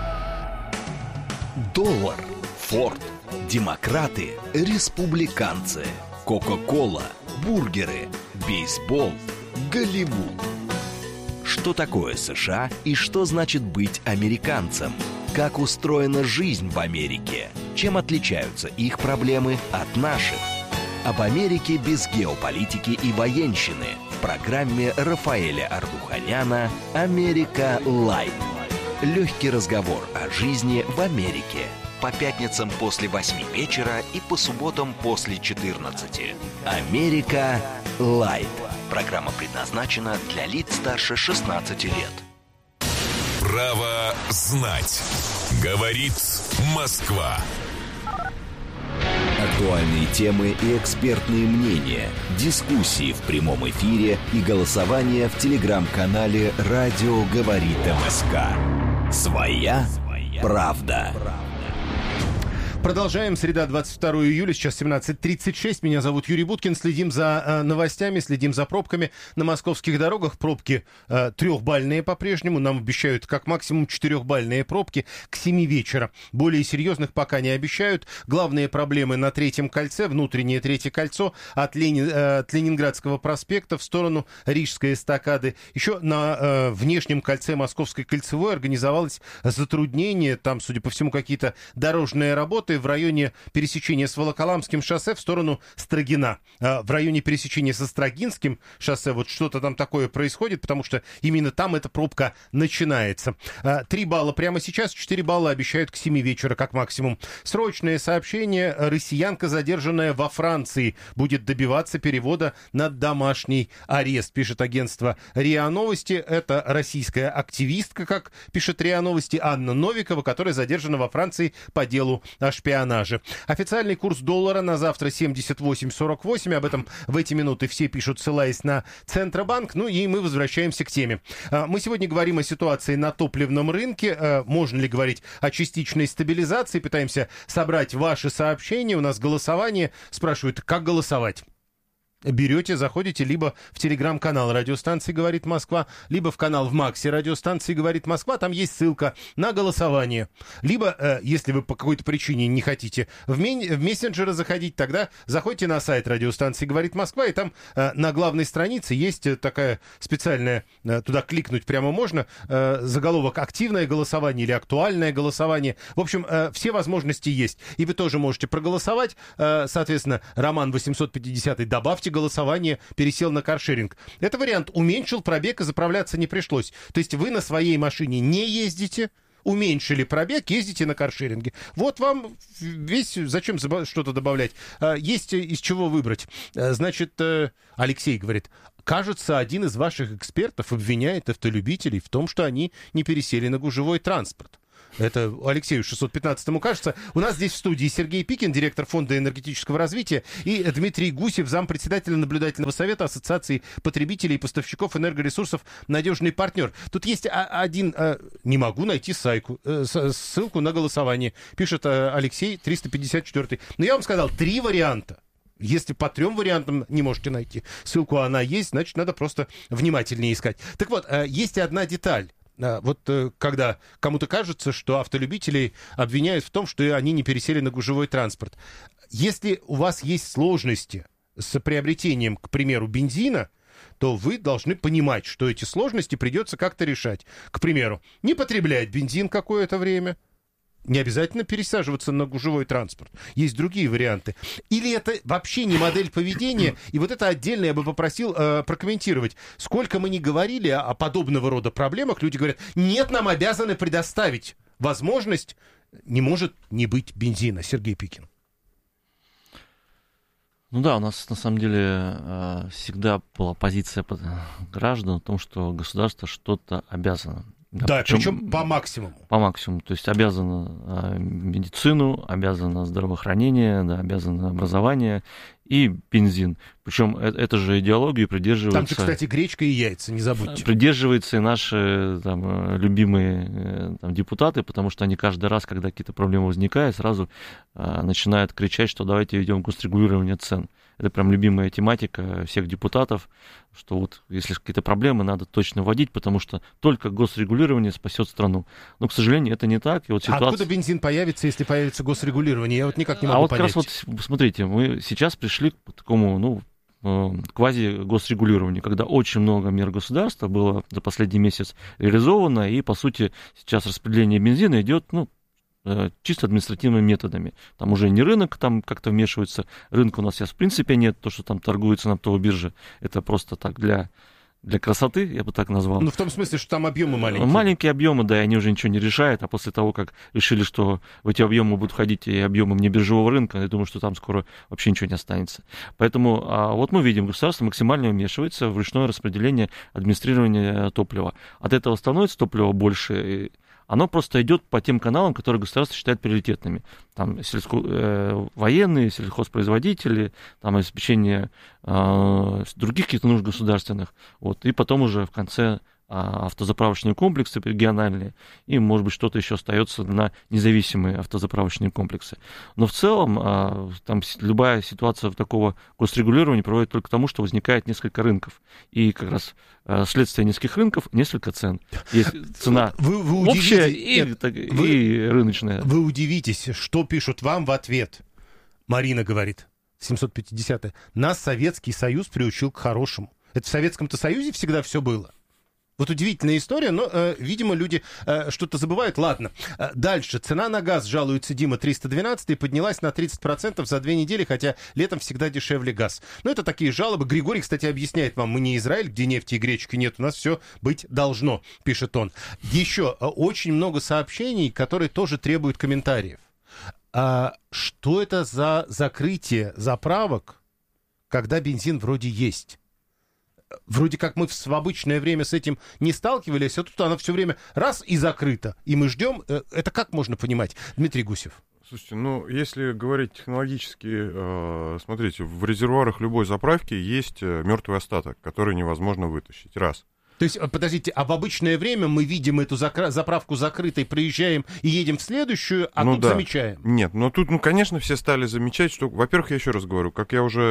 Доллар, Форд, демократы, республиканцы, Кока-кола, бургеры, бейсбол, Голливуд. Что такое США и что значит быть американцем? Как устроена жизнь в Америке? Чем отличаются их проблемы от наших? Об Америке без геополитики и военщины в программе Рафаэля Ардуханяна «Америка Лайт». Легкий разговор о жизни в Америке. По пятницам после 8 вечера и по субботам после 14. «Америка Лайт». Программа предназначена для лиц старше 16 лет. Право знать. Говорит Москва. Актуальные темы и экспертные мнения, дискуссии в прямом эфире и голосование в телеграм-канале «Радио говорит МСК». Своя правда. Продолжаем. Среда, 22 июля, сейчас 17:36. Меня зовут Юрий Буткин. Следим за новостями, следим за пробками на московских дорогах. Пробки 3-бальные по-прежнему. Нам обещают как максимум 4-бальные пробки к 7 вечера. Более серьезных пока не обещают. Главные проблемы на Третьем кольце, внутреннее Третье кольцо от Ленинградского проспекта в сторону Рижской эстакады. Еще на внешнем кольце Московской кольцевой организовалось затруднение. Там, судя по всему, какие-то дорожные работы в районе пересечения с Волоколамским шоссе в сторону Строгина. В районе пересечения со Строгинским шоссе вот что-то там такое происходит, потому что именно там эта пробка начинается. 3 балла прямо сейчас, 4 балла обещают к 7 вечера как максимум. Срочное сообщение. Россиянка, задержанная во Франции, будет добиваться перевода на домашний арест, пишет агентство РИА Новости. Это российская активистка, как пишет РИА Новости, Анна Новикова, которая задержана во Франции по делу о шпионаже. Официальный курс доллара на завтра 78.48. Об этом в эти минуты все пишут, ссылаясь на Центробанк. Ну и мы возвращаемся к теме. Мы сегодня говорим о ситуации на топливном рынке. Можно ли говорить о частичной стабилизации? Пытаемся собрать ваши сообщения. У нас голосование. Спрашивают, как голосовать? берете, заходите либо в телеграм-канал радиостанции «Говорит Москва», либо в канал в Максе радиостанции «Говорит Москва». Там есть ссылка на голосование. Либо, если вы по какой-то причине не хотите в мессенджеры заходить, тогда заходите на сайт радиостанции «Говорит Москва», и там на главной странице есть такая специальная, туда кликнуть прямо можно, заголовок «Активное голосование» или «Актуальное голосование». В общем, все возможности есть. И вы тоже можете проголосовать. Соответственно, Роман 850 добавьте голосование, пересел на каршеринг. Это вариант. Уменьшил пробег и заправляться не пришлось. То есть вы на своей машине не ездите, уменьшили пробег, ездите на каршеринге. Вот вам весь... Зачем что-то добавлять? Есть из чего выбрать. Значит, Алексей говорит... Кажется, один из ваших экспертов обвиняет автолюбителей в том, что они не пересели на гужевой транспорт. Это Алексею 615-му кажется. У нас здесь в студии Сергей Пикин, директор Фонда энергетического развития, и Дмитрий Гусев, зампредседателя наблюдательного совета Ассоциации потребителей и поставщиков энергоресурсов «Надежный партнер». Тут есть один... Не могу найти ссылку на голосование, пишет Алексей 354-й. Но я вам сказал, 3 варианта. Если по 3 вариантам не можете найти ссылку, она есть, значит, надо просто внимательнее искать. Так вот, есть одна деталь. Вот когда кому-то кажется, что автолюбителей обвиняют в том, что они не пересели на гужевой транспорт. Если у вас есть сложности с приобретением, к примеру, бензина, то вы должны понимать, что эти сложности придется как-то решать. К примеру, не потреблять бензин какое-то время. Не обязательно пересаживаться на гужевой транспорт. Есть другие варианты. Или это вообще не модель поведения. И вот это отдельно я бы попросил прокомментировать. Сколько мы ни говорили о подобного рода проблемах, люди говорят, нет, нам обязаны предоставить возможность, не может не быть бензина. Сергей Пикин. Ну да, у нас на самом деле всегда была позиция граждан о том, что государство что-то обязано. Да, причем по максимуму. По максимуму. То есть обязано медицину, обязано здравоохранение, да, обязано образование и бензин. Причем эту же идеологию придерживаются... Там же, кстати, гречка и яйца, не забудьте. Придерживаются и наши там, любимые там, депутаты, потому что они каждый раз, когда какие-то проблемы возникают, сразу начинают кричать, что давайте ведем госрегулирование цен. Это прям любимая тематика всех депутатов, что вот если какие-то проблемы, надо точно вводить, потому что только госрегулирование спасет страну. Но, к сожалению, это не так. И вот ситуация... Откуда бензин появится, если появится госрегулирование? Я вот никак не могу понять. А вот как раз вот, смотрите, мы сейчас пришли к такому, квази-госрегулированию, когда очень много мер государства было за последний месяц реализовано, и, по сути, сейчас распределение бензина идет, чисто административными методами. Там уже не рынок там как-то вмешивается. Рынка у нас сейчас в принципе нет. То, что там торгуется на оптовой бирже, это просто так для красоты, я бы так назвал. Ну, в том смысле, что там объемы маленькие. Маленькие объемы, да, и они уже ничего не решают. А после того, как решили, что в эти объемы будут входить и объемы небиржевого рынка, я думаю, что там скоро вообще ничего не останется. Поэтому вот мы видим, государство максимально вмешивается в ручное распределение администрирования топлива. От этого становится топлива больше. Оно просто идет по тем каналам, которые государство считает приоритетными. Там военные, сельхозпроизводители, там обеспечение других каких-то нужд государственных. Вот. И потом уже в конце автозаправочные комплексы региональные, и, может быть, что-то еще остается на независимые автозаправочные комплексы. Но в целом там любая ситуация такого госрегулирования приводит только к тому, что возникает несколько рынков. И как раз следствие нескольких рынков — несколько цен. Есть цена общая и рыночная. Вы удивитесь, что пишут вам в ответ. Марина говорит, 750-е. Нас Советский Союз приучил к хорошему. Это в Советском-то Союзе всегда все было. Вот удивительная история, но, видимо, люди что-то забывают. Ладно, дальше. Цена на газ, жалуется Дима 312, поднялась на 30% за 2 недели, хотя летом всегда дешевле газ. Но это такие жалобы. Григорий, кстати, объясняет вам, мы не Израиль, где нефти и гречки нет, у нас все быть должно, пишет он. Еще очень много сообщений, которые тоже требуют комментариев. Что это за закрытие заправок, когда бензин вроде есть? Вроде как мы в обычное время с этим не сталкивались, а тут оно все время раз и закрыто. И мы ждем. Это как можно понимать? Дмитрий Гусев. Слушайте, если говорить технологически, смотрите, в резервуарах любой заправки есть мертвый остаток, который невозможно вытащить. Раз. То есть, подождите, а в обычное время мы видим эту заправку закрытой, проезжаем и едем в следующую, а тут замечаем? Нет, но тут, конечно, все стали замечать, что, во-первых, я еще раз говорю, как я уже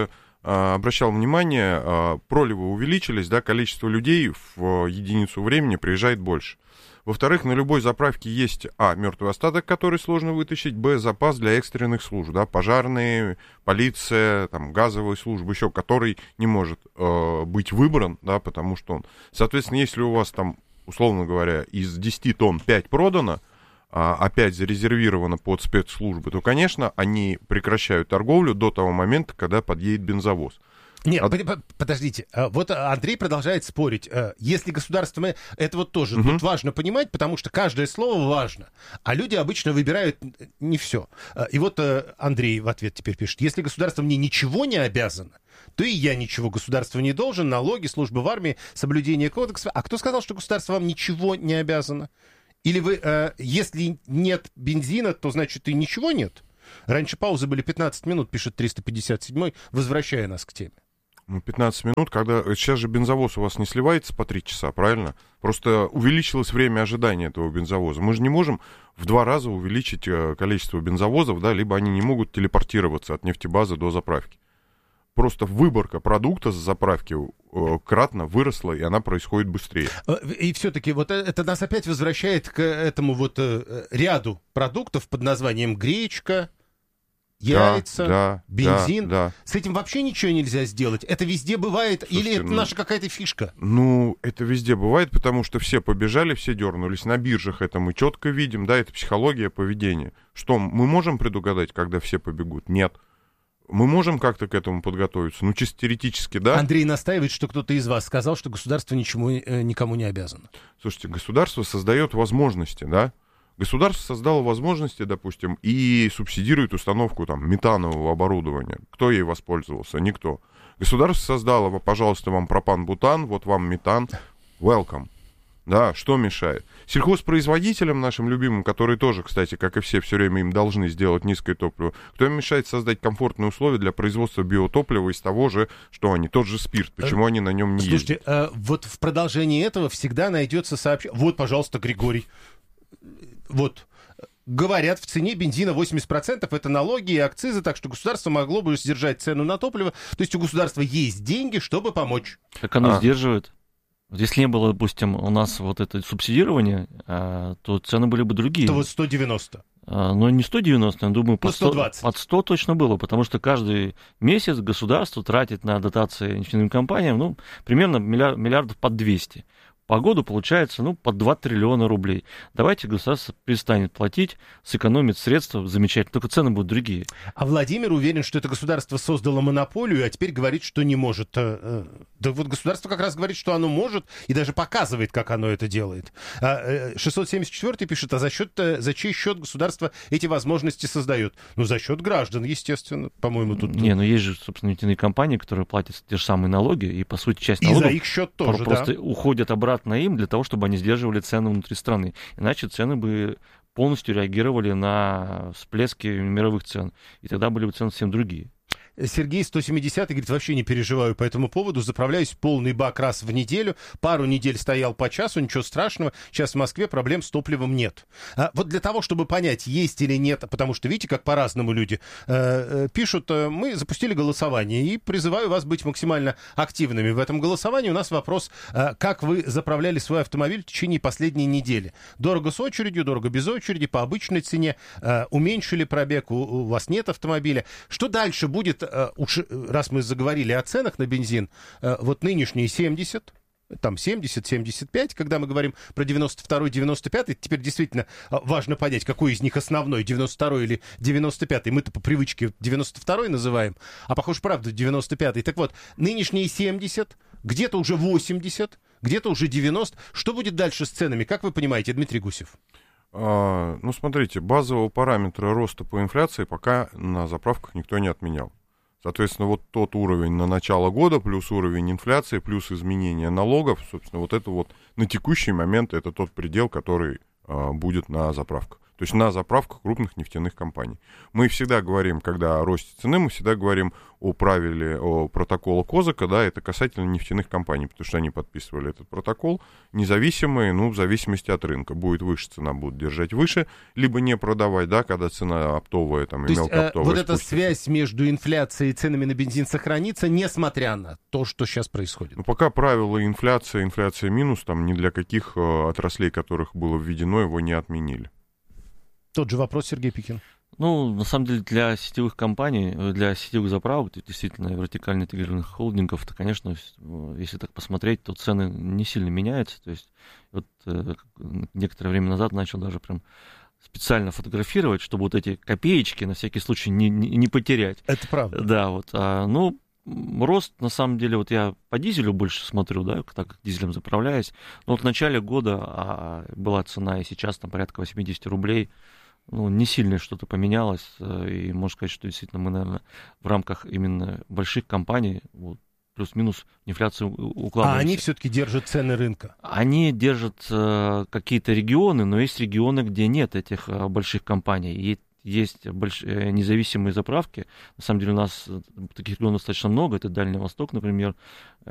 обращал внимание, проливы увеличились, да, количество людей в единицу времени приезжает больше. Во-вторых, на любой заправке есть, мертвый остаток, который сложно вытащить, запас для экстренных служб, да, пожарные, полиция, там, газовые службы, еще, который не может быть выбран, да, потому что он... Соответственно, если у вас там, условно говоря, из 10 тонн 5 продано, а 5 зарезервировано под спецслужбы, то, конечно, они прекращают торговлю до того момента, когда подъедет бензовоз. Нет, подождите. Вот Андрей продолжает спорить. Если государство... Это вот тоже тут важно понимать, потому что каждое слово важно. А люди обычно выбирают не все. И вот Андрей в ответ теперь пишет. Если государство мне ничего не обязано, то и я ничего государству не должен. Налоги, служба в армии, соблюдение кодекса. А кто сказал, что государство вам ничего не обязано? Или вы... Если нет бензина, то значит и ничего нет? Раньше паузы были 15 минут, пишет 357-й, возвращая нас к теме. 15 минут, когда... Сейчас же бензовоз у вас не сливается по 3 часа, правильно? Просто увеличилось время ожидания этого бензовоза. Мы же не можем в 2 раза увеличить количество бензовозов, да, либо они не могут телепортироваться от нефтебазы до заправки. Просто выборка продукта с заправки кратно выросла, и она происходит быстрее. И все-таки вот это нас опять возвращает к этому вот ряду продуктов под названием гречка, яйца, бензин. Да. С этим вообще ничего нельзя сделать? Это везде бывает? Слушайте, или это наша какая-то фишка? Ну, это везде бывает, потому что все побежали, все дернулись. На биржах это мы четко видим, да, это психология поведения. Что, мы можем предугадать, когда все побегут? Нет. Мы можем как-то к этому подготовиться? Ну, чисто теоретически, да. Андрей настаивает, что кто-то из вас сказал, что государство ничему никому не обязано. Слушайте, государство создает возможности, да. Государство создало возможности, допустим, и субсидирует установку там метанового оборудования. Кто ей воспользовался? Никто. Государство создало, пожалуйста, вам пропан-бутан, вот вам метан, welcome. Да, что мешает? Сельхозпроизводителям нашим любимым, которые тоже, кстати, как и все время им должны сделать низкое топливо, кто им мешает создать комфортные условия для производства биотоплива из того же, что они, тот же спирт, почему они на нем не ездят? Слушайте, вот в продолжении этого всегда найдется сообщение. Вот, пожалуйста, Григорий. Вот, говорят, в цене бензина 80% это налоги и акцизы, так что государство могло бы сдержать цену на топливо. То есть у государства есть деньги, чтобы помочь. Как оно сдерживает? Вот если не было, допустим, у нас вот это субсидирование, то цены были бы другие. То вот 190. Но не 190, я думаю, под 120. Под 100 точно было, потому что каждый месяц государство тратит на дотации нефтяным компаниям, ну, примерно миллиардов под 200. По году получается, ну, под 2 триллиона рублей. Давайте государство перестанет платить, сэкономит средства, замечательно, только цены будут другие. А Владимир уверен, что это государство создало монополию, а теперь говорит, что не может. Да вот государство как раз говорит, что оно может, и даже показывает, как оно это делает. 674-й пишет, за чей счет государство эти возможности создает? Ну, за счет граждан, естественно, по-моему, тут... Не, ну есть же, собственно, нефтяные компании, которые платят те же самые налоги, и, по сути, часть налогов... И за их счет тоже, просто уходят обратно на им для того, чтобы они сдерживали цены внутри страны. Иначе цены бы полностью реагировали на всплески мировых цен. И тогда были бы цены совсем другие. Сергей 170 говорит, вообще не переживаю по этому поводу, заправляюсь полный бак раз в неделю, пару недель стоял по часу, ничего страшного, сейчас в Москве проблем с топливом нет. Вот для того, чтобы понять, есть или нет, потому что, видите, как по-разному люди пишут, мы запустили голосование и призываю вас быть максимально активными в этом голосовании. У нас вопрос, как вы заправляли свой автомобиль в течение последней недели? Дорого с очередью, дорого без очереди, по обычной цене, уменьшили пробег, у вас нет автомобиля. Что дальше будет? Уж раз мы заговорили о ценах на бензин, вот нынешние 70, там 70-75, когда мы говорим про 92-й, 95-й, теперь действительно важно понять, какой из них основной, 92-й или 95-й. Мы-то по привычке 92-й называем, а похоже, правда, 95-й. Так вот, нынешние 70, где-то уже 80, где-то уже 90. Что будет дальше с ценами, как вы понимаете, Дмитрий Гусев? Ну, смотрите, базового параметра роста по инфляции пока на заправках никто не отменял. Соответственно, вот тот уровень на начало года, плюс уровень инфляции, плюс изменение налогов, собственно, вот это вот на текущий момент это тот предел, который будет на заправках. То есть на заправках крупных нефтяных компаний. Мы всегда говорим, когда о росте цены, мы всегда говорим о правиле, о протоколе Козака, да, это касательно нефтяных компаний, потому что они подписывали этот протокол, независимые, в зависимости от рынка. Будет выше цена, будут держать выше, либо не продавать, да, когда цена оптовая там, и мелкооптовая. Вот эта связь между инфляцией и ценами на бензин сохранится, несмотря на то, что сейчас происходит? Пока правило инфляция минус, там ни для каких отраслей, которых было введено, его не отменили. Тот же вопрос, Сергей Пикин. На самом деле, для сетевых компаний, для сетевых заправок, действительно, вертикально интегрированных холдингов, то, конечно, если так посмотреть, то цены не сильно меняются. То есть, некоторое время назад начал даже прям специально фотографировать, чтобы вот эти копеечки на всякий случай не потерять. Это правда. Да, рост, на самом деле, я по дизелю больше смотрю, да, так как дизелем заправляюсь. Но в начале года была цена, и сейчас там порядка 80 рублей. Не сильно что-то поменялось, и можно сказать, что действительно мы, наверное, в рамках именно больших компаний плюс-минус инфляцию укладываемся. А они все-таки держат цены рынка? Они держат какие-то регионы, но есть регионы, где нет этих больших компаний, и есть независимые заправки. На самом деле у нас таких регионов достаточно много, это Дальний Восток, например,